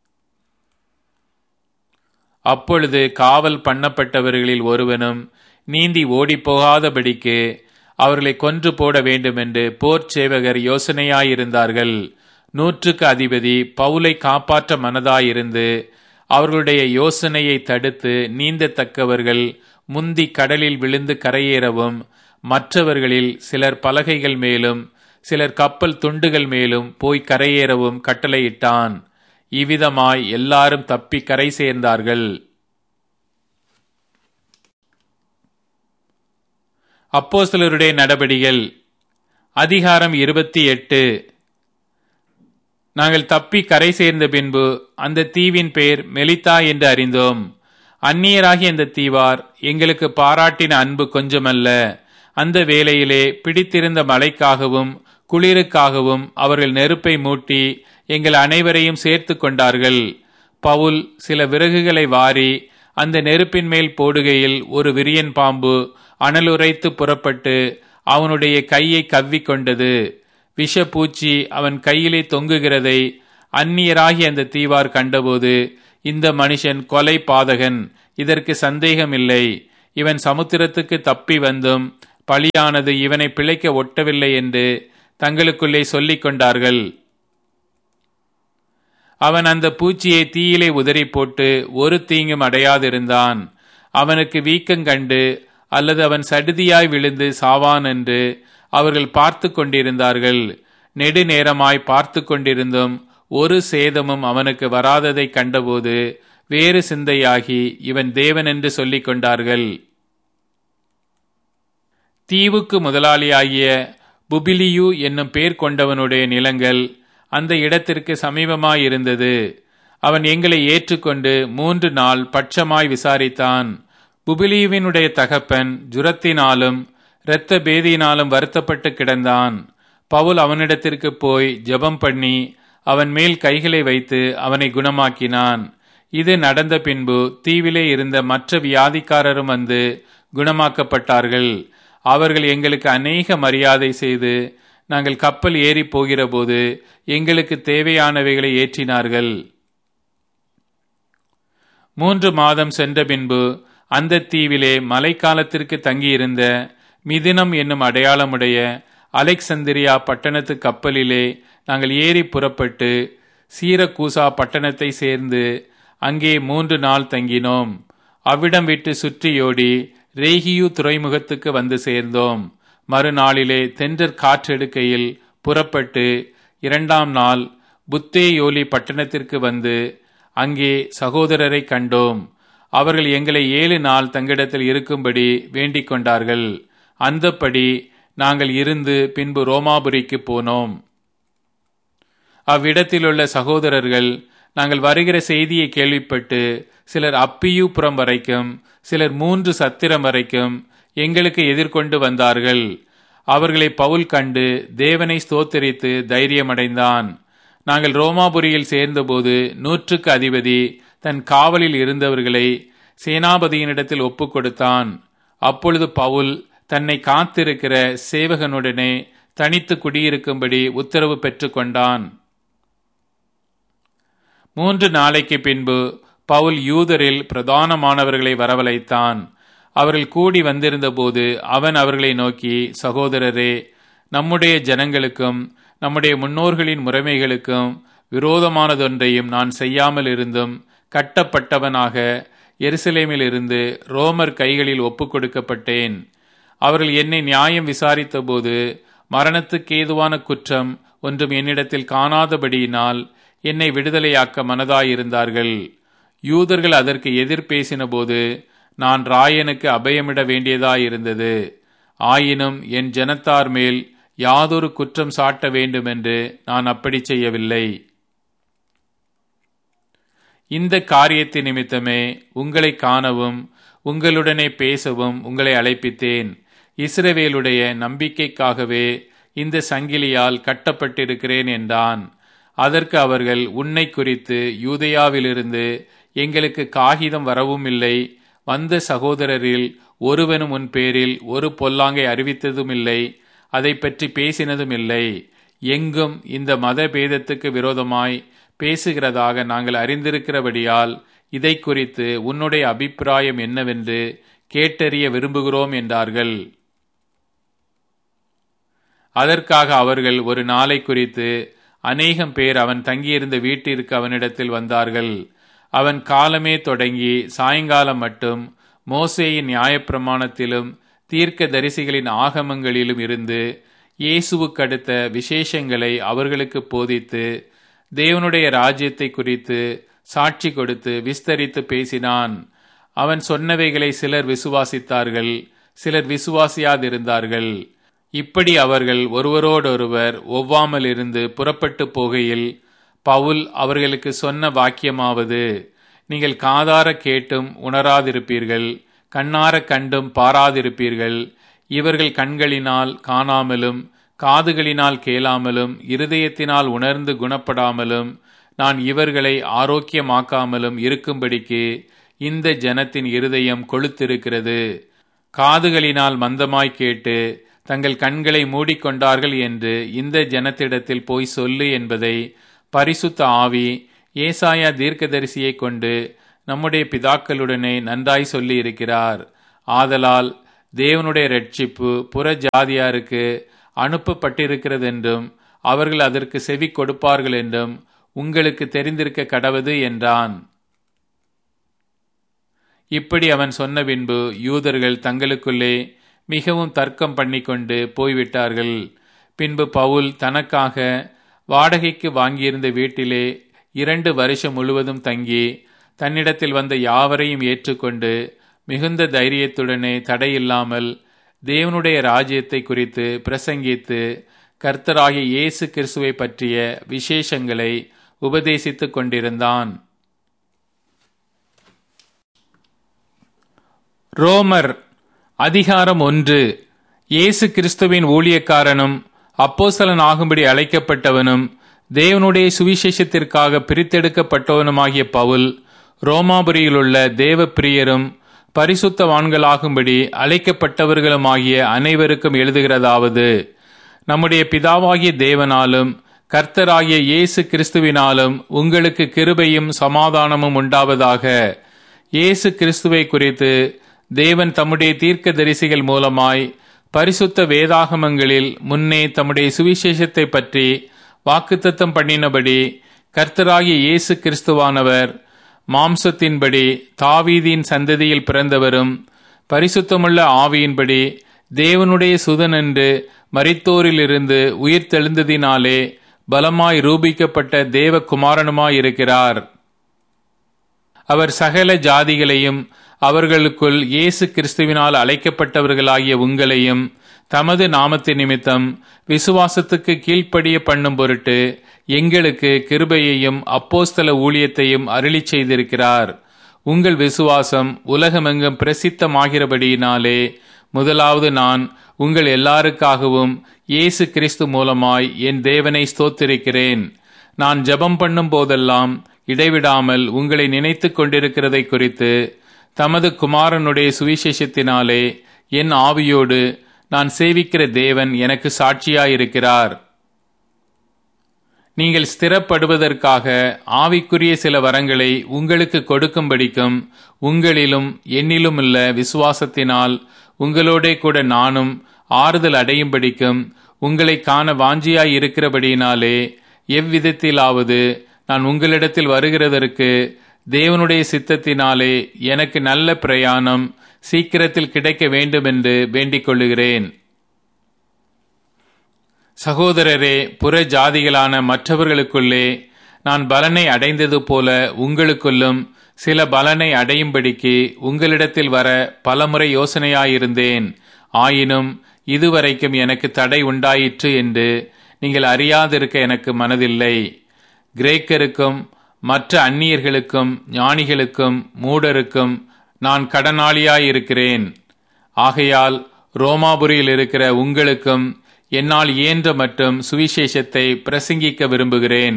அப்பொழுது காவல் பண்ணப்பட்டவர்களில் ஒருவனும் நீந்தி ஓடிப்போகாதபடிக்கு அவர்களை கொன்று போட வேண்டுமென்று போர் சேவகர் யோசனையாயிருந்தார்கள். 100க்கு அதிபதி பவுலை காப்பாற்ற மனதாயிருந்து அவர்களுடைய யோசனையை தடுத்து நீந்தத்தக்கவர்கள் முந்தி கடலில் விழுந்து கரையேறவும், மற்றவர்களில் சிலர் பலகைகள் மேலும் சிலர் கப்பல் துண்டுகள் மேலும் போய் கரையேறவும் கட்டளையிட்டான். இவ்விதமாய் எல்லாரும் தப்பி கரை சேர்ந்தார்கள். அப்போஸ்தலருடைய நடபடிகள் அதிகாரம் 28. நாங்கள் தப்பி கரை சேர்ந்த பின்பு அந்த தீவின் பெயர் மெலித்தா என்று அறிந்தோம். அந்நியராகிய அந்த தீவார் எங்களுக்கு பாராட்டின அன்பு கொஞ்சமல்ல. அந்த வேளையிலே பிடித்திருந்த மழைக்காகவும் குளிருக்காகவும் அவர்கள் நெருப்பை மூட்டி எங்கள் அனைவரையும் சேர்த்து கொண்டார்கள். பவுல் சில விறகுகளை வாரி அந்த நெருப்பின் மேல் போடுகையில் ஒரு விரியன் பாம்பு அனலுரைத்து புறப்பட்டு அவனுடைய கையை கவ்விக்கொண்டது. விஷப்பூச்சி அவன் கையிலே தொங்குகிறதை அந்நியராகி அந்த தீவார் கண்டபோது, இந்த மனுஷன் கொலை பாதகன், இதற்கு சந்தேகமில்லை, இவன் சமுத்திரத்துக்கு தப்பி வந்தும் பலியானது இவனை பிழைக்க ஒட்டவில்லை என்று தங்களுக்குள்ளே சொல்லிக் கொண்டார்கள். அவன் அந்த பூச்சியை தீயிலே உதறி போட்டு ஒரு தீங்கும் அடையாதிருந்தான். அவனுக்கு வீக்கங்கண்டு அல்லது அவன் சடுதியாய் விழுந்து சாவான் என்று அவர்கள் பார்த்து கொண்டிருந்தார்கள். நெடுநேரமாய் பார்த்து கொண்டிருந்தும் ஒரு சேதமும் அவனுக்கு வராததை கண்டபோது வேறு சிந்தையாகி இவன் தேவன் என்று சொல்லிக் கொண்டார்கள். தீவுக்கு முதலாளியாகிய புபிலியு என்னும் பேர் கொண்டவனுடைய நிலங்கள் அந்த இடத்திற்கு சமீபமாயிருந்தது. அவன் எங்களை ஏற்றுக்கொண்டு 3 நாள் பட்சமாய் விசாரித்தான். புபிலியுவினுடைய தகப்பன் ஜுரத்தினாலும் இரத்த பேதியினாலும் வருத்தப்பட்டு கிடந்தான். பவுல் அவனிடத்திற்கு போய் ஜெபம் பண்ணி அவன் மேல் கைகளை வைத்து அவனை குணமாக்கினான். இது நடந்த பின்பு தீவிலே இருந்த மற்ற வியாதிக்காரரும் வந்து குணமாக்கப்பட்டார்கள். அவர்கள் எங்களுக்கு அநேக மரியாதை செய்து நாங்கள் கப்பல் ஏறி போகிற போது எங்களுக்கு தேவையானவைகளை ஏற்றினார்கள். 3 மாதம் சென்ற பின்பு அந்த தீவிலே மழைக்காலத்திற்கு தங்கியிருந்த மிதினம் என்னும் அடையாளமுடைய அலெக்சந்திரியா பட்டணத்து கப்பலிலே நாங்கள் ஏறி புறப்பட்டு சீரக்கூசா பட்டணத்தை சேர்ந்து அங்கே 3 நாள் தங்கினோம். அவ்விடம் விட்டு சுற்றியோடி ரேகியு துறைமுகத்துக்கு வந்து சேர்ந்தோம். மறுநாளிலே தென்றற் காற்றெடுக்கையில் புறப்பட்டு 2ஆம் நாள் புத்தேயோலி பட்டணத்திற்கு வந்து அங்கே சகோதரரை கண்டோம். அவர்கள் எங்களை 7 நாள் தங்கிடத்தில் இருக்கும்படி வேண்டிக் கொண்டார்கள். அந்தப்படி நாங்கள் இருந்து பின்பு ரோமாபுரிக்கு போனோம். அவ்விடத்திலுள்ள சகோதரர்கள் நாங்கள் வருகிற செய்தியை கேள்விப்பட்டு சிலர் அப்பியூபுரம் வரைக்கும், சிலர் 3 சத்திரம் வரைக்கும் எங்களுக்கு எதிர்கொண்டு வந்தார்கள். அவர்களை பவுல் கண்டு தேவனை ஸ்தோத்திரித்து தைரியமடைந்தான். நாங்கள் ரோமாபுரியில் சேர்ந்தபோது 100க்கு அதிபதி தன் காவலில் இருந்தவர்களை சேனாபதியினிடத்தில் ஒப்புக் கொடுத்தான். அப்பொழுது பவுல் தன்னை காத்திருக்கிற சேவகனுடனே தனித்து குடியிருக்கும்படி உத்தரவு பெற்றுக்கொண்டான். 3 நாளைக்கு பின்பு பவுல் யூதரில் பிரதானமானவர்களை வரவழைத்தான். அவர்கள் கூடி வந்திருந்த போது அவன் அவர்களை நோக்கி, சகோதரரே, நம்முடைய ஜனங்களுக்கும் நம்முடைய முன்னோர்களின் முறைமைகளுக்கும் விரோதமானதொன்றையும் நான் செய்யாமல் இருந்தும் கட்டப்பட்டவனாக எருசலேமில் இருந்து ரோமர் கைகளில் ஒப்புக் கொடுக்கப்பட்டேன். அவர்கள் என்னை நியாயம் விசாரித்த போது மரணத்துக்கு ஏதுவான குற்றம் ஒன்றும் என்னிடத்தில் காணாதபடியினால் என்னை விடுதலையாக்க மனதாயிருந்தார்கள். யூதர்கள் அதற்கு எதிர் பேசின போது நான் ராயனுக்கு அபயமிட வேண்டியதாயிருந்தது. ஆயினும் என் ஜனத்தார் மேல் யாதொரு குற்றம் சாட்ட வேண்டுமென்று நான் அப்படி செய்யவில்லை. இந்த காரியத்தின் நிமித்தமே உங்களை காணவும் உங்களுடனே பேசவும் உங்களை அழைப்பித்தேன். இஸ்ரவேலுடைய நம்பிக்கைக்காகவே இந்த சங்கிலியால் கட்டப்பட்டிருக்கிறேன் என்றான். அதற்கு அவர்கள், உன்னை குறித்து யூதேயாவிலிருந்து எங்களுக்கு காகிதம் வரவும் இல்லை, வந்த சகோதரரில் ஒருவனும் உன் பேரில் ஒரு பொல்லாங்கை அறிவித்ததும் இல்லை, அதை பற்றி பேசினதும் இல்லை. எங்கும் இந்த மத பேதத்துக்கு விரோதமாய் பேசுகிறதாக நாங்கள் அறிந்திருக்கிறபடியால் இதை குறித்து உன்னுடைய அபிப்பிராயம் என்னவென்று கேட்டறிய விரும்புகிறோம் என்றார்கள். அதற்காக அவர்கள் ஒரு நாளை குறித்து அநேகம் பேர் அவன் தங்கியிருந்த வீட்டிற்கு அவனிடத்தில் வந்தார்கள். அவன் காலமே தொடங்கி சாயங்காலம் மட்டும் மோசேயின் நியாயப்பிரமாணத்திலும் தீர்க்க தரிசிகளின் ஆகமங்களிலும் இருந்து இயேசுவுக்கு அடுத்த விசேஷங்களை அவர்களுக்கு போதித்து தேவனுடைய ராஜ்யத்தை குறித்து சாட்சி கொடுத்து விஸ்தரித்து பேசினான். அவன் சொன்னவைகளை சிலர் விசுவாசித்தார்கள், சிலர் விசுவாசியாதிருந்தார்கள். இப்படி அவர்கள் ஒருவரோடொருவர் ஒவ்வாமல் இருந்து புறப்பட்டு போகையில் பவுல் அவர்களுக்கு சொன்ன வாக்கியமாவது, நீங்கள் காதார கேட்டும் உணராதிருப்பீர்கள், கண்ணார கண்டும் பாராதிருப்பீர்கள். இவர்கள் கண்களினால் காணாமலும் காதுகளினால் கேளாமலும் இருதயத்தினால் உணர்ந்து குணப்படாமலும் நான் இவர்களை ஆரோக்கியமாக்காமலும் இருக்கும்படிக்கு இந்த ஜனத்தின் இருதயம் கொழுத்திருக்கிறது. காதுகளினால் மந்தமாய் கேட்டு தங்கள் கண்களை மூடிக்கொண்டார்கள் என்று இந்த ஜனத்திடத்தில் போய் சொல்லு என்பதை பரிசுத்த ஆவி ஏசாயா தீர்க்கதரிசியை கொண்டு நம்முடைய பிதாக்களுடனே நன்றாய் சொல்லி இருக்கிறார். ஆதலால் தேவனுடைய இரட்சிப்பு புற ஜாதியாருக்கு அனுப்பப்பட்டிருக்கிறது என்றும் அவர்கள் அதற்கு செவி கொடுப்பார்கள் என்றும் உங்களுக்கு தெரிந்திருக்க கடவது என்றான். இப்படி அவன் சொன்ன பின்பு யூதர்கள் தங்களுக்குள்ளே மிகவும் தர்க்கம் பண்ணிக்கொண்டு போய்விட்டார்கள். பின்பு பவுல் தனக்காக வாடகைக்கு வாங்கியிருந்த வீட்டிலே 2 வருஷம் முழுவதும் தங்கி தன்னிடத்தில் வந்த யாவரையும் ஏற்றுக்கொண்டு மிகுந்த தைரியத்துடனே தடையில்லாமல் தேவனுடைய ராஜ்யத்தை குறித்து பிரசங்கித்து கர்த்தராகிய இயேசு கிறிஸ்துவை பற்றிய விசேஷங்களை உபதேசித்துக் கொண்டிருந்தான். ரோமர் அதிகாரம் 1. இயேசு கிறிஸ்துவின் ஊழியக்காரனும் அப்போஸ்தலன் ஆகும்படி அழைக்கப்பட்டவனும் தேவனுடைய சுவிசேஷத்திற்காக பிரித்தெடுக்கப்பட்டவனுமாகிய பவுல், ரோமாபுரியிலுள்ள தேவ பிரியரும் பரிசுத்தவான்களாகும்படி அழைக்கப்பட்டவர்களுமாகிய அனைவருக்கும் எழுதுகிறதாவது: நம்முடைய பிதாவாகிய தேவனாலும் கர்த்தராகிய இயேசு கிறிஸ்துவினாலும் உங்களுக்கு கிருபையும் சமாதானமும் உண்டாவதாக. இயேசு கிறிஸ்துவை குறித்து தேவன் தம்முடைய தீர்க்க தரிசிகள் மூலமாய் பரிசுத்த வேதாகமங்களில் முன்னே தம்முடைய சுவிசேஷத்தை பற்றி வாக்குத்தத்தம் பண்ணினபடி கர்த்தராகிய இயேசு கிறிஸ்துவானவர் மாம்சத்தின்படி தாவீதின் சந்ததியில் பிறந்தவரும் பரிசுத்தமுள்ள ஆவியின்படி தேவனுடைய சுதன் என்று மரித்தோரிலிருந்து உயிர்த்தெழுந்ததினாலே பலமாய் ரூபிக்கப்பட்ட தேவகுமாரனுமாயிருக்கிறார். அவர் சகல ஜாதிகளையும் அவர்களுக்குள் இயேசு கிறிஸ்துவினால் அழைக்கப்பட்டவர்களாகிய உங்களையும் தமது நாமத்தின் நிமித்தம் விசுவாசத்துக்கு கீழ்ப்படிய பண்ணும் பொருட்டு எங்களுக்கு கிருபையையும் அப்போஸ்தல ஊழியத்தையும் அருளி செய்திருக்கிறார். உங்கள் விசுவாசம் உலகமெங்கும் பிரசித்தமாகிறபடியினாலே முதலாவது நான் உங்கள் எல்லாருக்காகவும் இயேசு கிறிஸ்து மூலமாய் என் தேவனை ஸ்தோத்திரிக்கிறேன். நான் ஜெபம் பண்ணும் போதெல்லாம் இடைவிடாமல் உங்களை நினைத்து கொண்டிருக்கிறதை குறித்து தமது குமாரனுடைய சுவிசேஷத்தினாலே என் ஆவியோடு நான் சேவிக்கிற தேவன் எனக்கு சாட்சியாயிருக்கிறார். நீங்கள் ஸ்திரப்படுவதற்காக ஆவிக்குரிய சில வரங்களை உங்களுக்கு கொடுக்கும்படிக்கும் உங்களிலும் என்னிலும் உள்ள விசுவாசத்தினால் உங்களோடே கூட நானும் ஆறுதல் அடையும்படிக்கும் உங்களை காண வாஞ்சியாய் இருக்கிறபடியினாலே எவ்விதத்திலாவது நான் உங்களிடத்தில் வருகிறதற்கு தேவனுடைய சித்தத்தினாலே எனக்கு நல்ல பிரயாணம் சீக்கிரத்தில் கிடைக்க வேண்டும் என்று வேண்டிக் கொள்ளுகிறேன். சகோதரரே, புற ஜாதிகளான மற்றவர்களுக்குள்ளே நான் பலனை அடைந்தது போல உங்களுக்குள்ளும் சில பலனை அடையும்படிக்கு உங்களிடத்தில் வர பலமுறை யோசனையாயிருந்தேன். ஆயினும் இதுவரைக்கும் எனக்கு தடை உண்டாயிற்று என்று நீங்கள் அறியாதிருக்க எனக்கு மனதில்லை. கிரேக்கருக்கும் மற்ற அந்நியர்களுக்கும் ஞானிகளுக்கும் மூடருக்கும் நான் கடனாளியாயிருக்கிறேன். ஆகையால் ரோமாபுரியில் இருக்கிற உங்களுக்கும் என்னால் இயன்ற மட்டும் சுவிசேஷத்தை பிரசங்கிக்க விரும்புகிறேன்.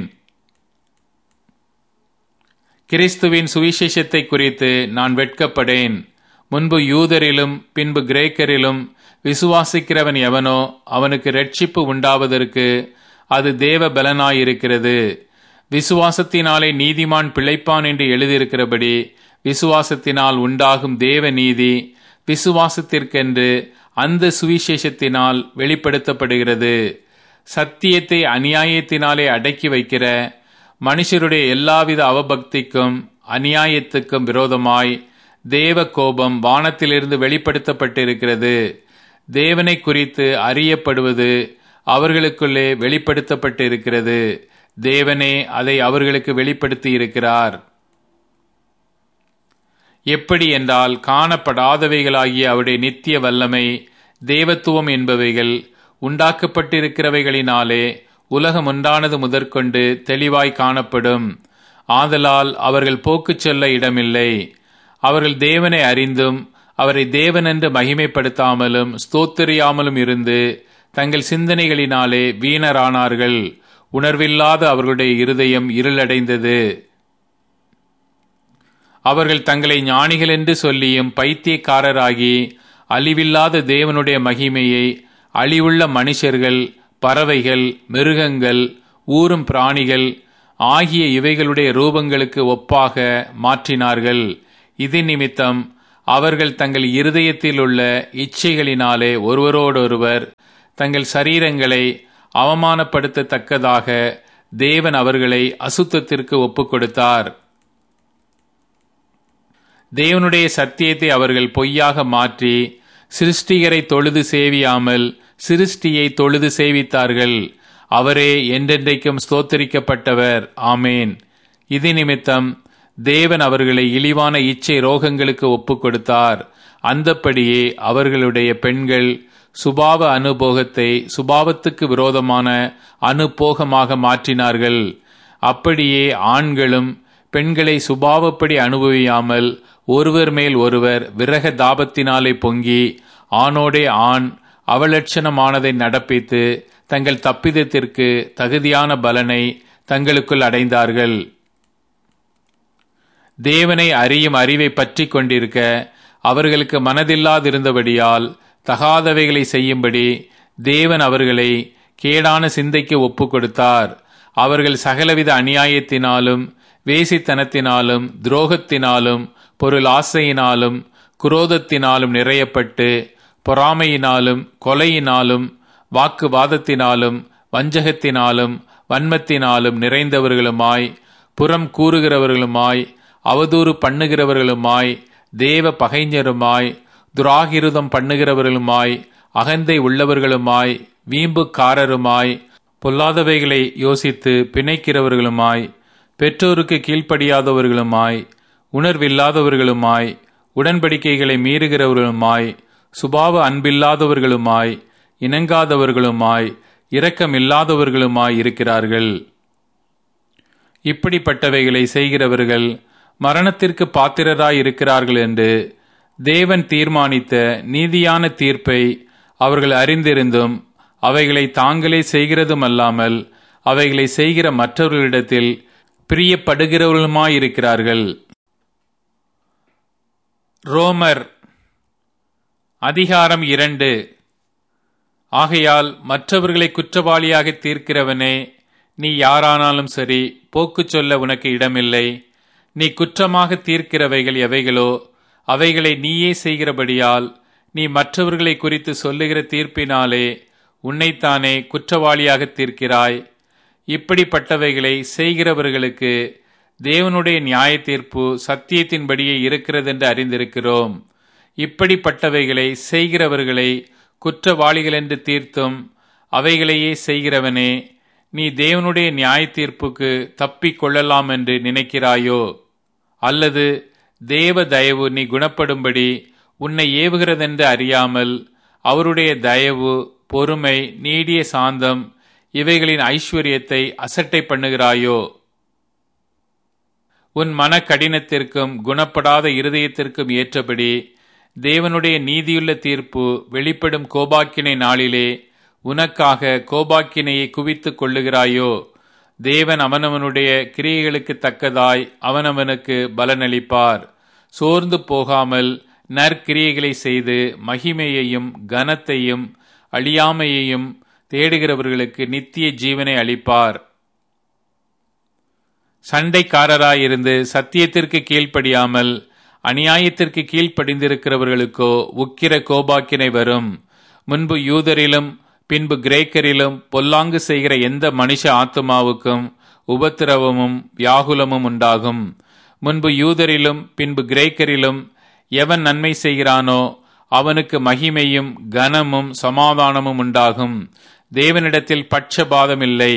கிறிஸ்துவின் சுவிசேஷத்தை குறித்து நான் வெட்கப்படேன். முன்பு யூதரிலும் பின்பு கிரேக்கரிலும் விசுவாசிக்கிறவன் எவனோ அவனுக்கு இரட்சிப்பு உண்டாவதற்கு அது தேவ பலனாயிருக்கிறது. விசுவாசத்தினாலே நீதிமான் பிழைப்பான் என்று எழுதியிருக்கிறபடி விசுவாசத்தினால் உண்டாகும் தேவ நீதி விசுவாசத்திற்கென்று அந்த சுவிசேஷத்தினால் வெளிப்படுத்தப்படுகிறது. சத்தியத்தை அநியாயத்தினாலே அடக்கி வைக்கிற மனுஷருடைய எல்லாவித அவபக்திக்கும் அநியாயத்துக்கும் விரோதமாய் தேவ கோபம் வானத்திலிருந்து வெளிப்படுத்தப்பட்டிருக்கிறது. தேவனை குறித்து அறியப்படுவது அவர்களுக்குள்ளே வெளிப்படுத்தப்பட்டிருக்கிறது. தேவனே அதை அவர்களுக்கு வெளிப்படுத்தி இருக்கிறார். எப்படி என்றால், காணப்படாதவைகளாகிய அவருடைய நித்திய வல்லமை தேவத்துவம் என்பவைகள் உண்டாக்கப்பட்டிருக்கிறவைகளினாலே உலகம் உண்டானது முதற்கொண்டு தெளிவாய் காணப்படும். ஆதலால் அவர்கள் போக்கு சொல்ல இடமில்லை. அவர்கள் தேவனை அறிந்தும் அவரை தேவனென்று மகிமைப்படுத்தாமலும் ஸ்தோத்திரியாமலும் இருந்து தங்கள் சிந்தனைகளினாலே வீணரானார்கள். உணர்வில்லாத அவர்களுடைய இருதயம் இருளடைந்தது. அவர்கள் தங்களை ஞானிகள் என்று சொல்லியும் பைத்தியக்காரராகி அழிவில்லாத தேவனுடைய மகிமையை அழிவுள்ள மனுஷர்கள், பறவைகள், மிருகங்கள், ஊரும் பிராணிகள் ஆகிய இவைகளுடைய ரூபங்களுக்கு ஒப்பாக மாற்றினார்கள். இது நிமித்தம் அவர்கள் தங்கள் இருதயத்தில் உள்ள இச்சைகளினாலே ஒருவரோடொருவர் தங்கள் சரீரங்களை அவமானப்படுத்தத்தக்கதாக தேவன் அவர்களை அசுத்தத்திற்கு ஒப்புக் கொடுத்தார். தேவனுடைய சத்தியத்தை அவர்கள் பொய்யாக மாற்றி சிருஷ்டிகரை தொழுது சேவியாமல் சிருஷ்டியை தொழுது சேவித்தார்கள். அவரே என்றென்றைக்கும் ஸ்தோத்தரிக்கப்பட்டவர். ஆமேன். இது நிமித்தம் தேவன் அவர்களை இழிவான இச்சை ரோகங்களுக்கு ஒப்புக் கொடுத்தார். அந்தப்படியே அவர்களுடைய பெண்கள் சுபாவ அனுபோகத்தை சுபாவத்துக்கு விரோதமான அனுபோகமாக மாற்றினார்கள். அப்படியே ஆண்களும் பெண்களை சுபாவப்படி அனுபவியாமல் ஒருவர் மேல் ஒருவர் விரக தாபத்தினாலே பொங்கி ஆணோடே ஆண் அவலட்சணமானதை நடப்பித்து தங்கள் தப்பிதத்திற்கு தகுதியான பலனை தங்களுக்குள் அடைந்தார்கள். தேவனை அறியும் அறிவை பற்றி கொண்டிருக்க அவர்களுக்கு மனதில்லாதிருந்தபடியால் தகாதவைகளை செய்யும்படி தேவன் அவர்களை கேடான சிந்தைக்கு ஒப்பு கொடுத்தார். அவர்கள் சகலவித அநியாயத்தினாலும் வேசித்தனத்தினாலும் துரோகத்தினாலும் பொருள் ஆசையினாலும் குரோதத்தினாலும் நிறையப்பட்டு பொறாமையினாலும் கொலையினாலும் வாக்குவாதத்தினாலும் வஞ்சகத்தினாலும் வன்மத்தினாலும் நிறைந்தவர்களுமாய் புறம் கூறுகிறவர்களுமாய் அவதூறு பண்ணுகிறவர்களுமாய் தேவ பகைஞருமாய் துராகிருதம் பண்ணுகிறவர்களுமாய் அகந்தை உள்ளவர்களுமாய் வீம்புக்காரருமாய் பொல்லாதவைகளை யோசித்து பிணைக்கிறவர்களுமாய் பெற்றோருக்கு கீழ்ப்படியாதவர்களுமாய் உணர்வில்லாதவர்களுமாய் உடன்படிக்கைகளை மீறுகிறவர்களுமாய் சுபாவ அன்பில்லாதவர்களுமாய் இணங்காதவர்களுமாய் இரக்கமில்லாதவர்களுமாய் இருக்கிறார்கள். இப்படிப்பட்டவைகளை செய்கிறவர்கள் மரணத்திற்கு பாத்திரராய் இருக்கிறார்கள் என்று தேவன் தீர்மானித்த நீதியான தீர்ப்பை அவர்கள் அறிந்திருந்தும் அவைகளை தாங்களே செய்கிறதுமல்லாமல் அவைகளை செய்கிற மற்றவர்களிடத்தில் பிரியப்படுகிறவர்களுமாயிருக்கிறார்கள். ரோமர் அதிகாரம் 2. ஆகையால் மற்றவர்களை குற்றவாளியாக தீர்க்கிறவனே, நீ யாரானாலும் சரி, போக்கு சொல்ல உனக்கு இடமில்லை. நீ குற்றமாக தீர்க்கிறவைகள் எவைகளோ அவைகளை நீயே செய்கிறபடியால் நீ மற்றவர்களை குறித்து சொல்லுகிற தீர்ப்பினாலே உன்னைத்தானே குற்றவாளியாக தீர்க்கிறாய். இப்படிப்பட்டவைகளை செய்கிறவர்களுக்கு தேவனுடைய நியாய தீர்ப்பு சத்தியத்தின்படியே இருக்கிறதென்று அறிந்திருக்கிறோம். இப்படிப்பட்டவைகளை செய்கிறவர்களை குற்றவாளிகள் என்று தீர்த்தும் அவைகளையே செய்கிறவனே, நீ தேவனுடைய நியாய தீர்ப்புக்கு தப்பிக் கொள்ளலாம் என்று நினைக்கிறாயோ? அல்லது தேவ தயவு நீ குணப்படும்படி உன்னை ஏவுகிறதென்று அறியாமல் அவருடைய தயவு, பொறுமை, நீடிய சாந்தம் இவைகளின் ஐஸ்வர்யத்தை அசட்டை பண்ணுகிறாயோ? உன் மன கடினத்திற்கும் குணப்படாத இருதயத்திற்கும் ஏற்றபடி தேவனுடைய நீதியுள்ள தீர்ப்பு வெளிப்படும் கோபாக்கினை நாளிலே உனக்காக கோபாக்கினையை குவித்துக் கொள்ளுகிறாயோ? தேவன் அவனவனுடைய கிரியைகளுக்கு தக்கதாய் அவனவனுக்கு பலனளிப்பார். சோர்ந்து போகாமல் நற்கிரியைகளை செய்து மகிமையையும் கனத்தையும் அழியாமையையும் தேடுகிறவர்களுக்கு நித்திய ஜீவனை அளிப்பார். சண்டைக்காரராயிருந்து சத்தியத்திற்கு கீழ்ப்படியாமல் அநியாயத்திற்கு கீழ்ப்படிந்திருக்கிறவர்களுக்கோ உக்கிர கோபாக்கினை வரும். முன்பு யூதரிலும் பின்பு கிரேக்கரிலும் பொல்லாங்கு செய்கிற எந்த மனுஷ ஆத்துமாவுக்கும் உபத்திரவமும் வியாகுலமும் உண்டாகும். முன்பு யூதரிலும் பின்பு கிரேக்கரிலும் எவன் நன்மை செய்கிறானோ அவனுக்கு மகிமையும் கனமும் சமாதானமும் உண்டாகும். தேவனிடத்தில் பட்சபாதமில்லை.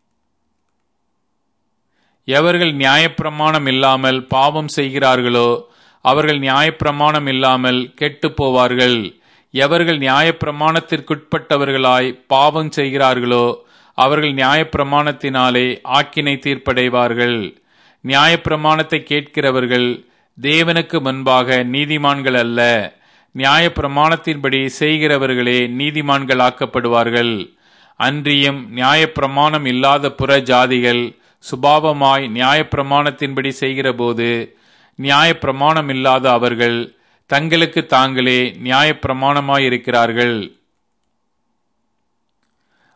எவர்கள் நியாயப்பிரமாணம் இல்லாமல் பாவம் செய்கிறார்களோ அவர்கள் நியாயப்பிரமாணம் இல்லாமல் கெட்டு போவார்கள். எவர்கள் நியாயப்பிரமாணத்திற்குட்பட்டவர்களாய் பாவம் செய்கிறார்களோ அவர்கள் நியாயப்பிரமாணத்தினாலே ஆக்கினை தீர்ப்படைவார்கள். நியாயப்பிரமாணத்தை கேட்கிறவர்கள் தேவனுக்கு முன்பாக நீதிமான்கள் அல்ல, நியாயப்பிரமாணத்தின்படி செய்கிறவர்களே நீதிமான்கள் ஆக்கப்படுவார்கள். அன்றியும் நியாயப்பிரமாணம் இல்லாத புற ஜாதிகள் சுபாவமாய் நியாயப்பிரமாணத்தின்படி செய்கிற போது நியாயப்பிரமாணம் இல்லாத அவர்கள் தங்களுக்கு தாங்களே நியாயப்பிரமாணமாயிருக்கிறார்கள்.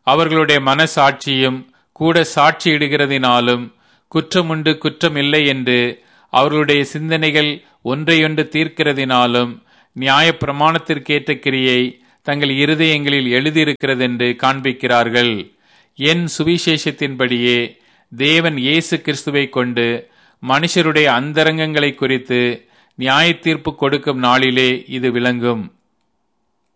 அவர்களுடைய மனசாட்சியும் கூட சாட்சியிடுகிறதினாலும் குற்றமுண்டு குற்றமில்லை என்று அவர்களுடைய சிந்தனைகள் ஒன்றையொன்று தீர்க்கிறதினாலும் நியாயப்பிரமாணத்திற்கேற்ற கிரியை தங்கள் இருதயங்களில் எழுதியிருக்கிறதென்று காண்பிக்கிறார்கள். என் சுவிசேஷத்தின்படியே தேவன் இயேசு கிறிஸ்துவை கொண்டு மனுஷருடைய அந்தரங்கங்களை குறித்து நியாய தீர்ப்பு கொடுக்கும் நாளிலே இது விளங்கும்.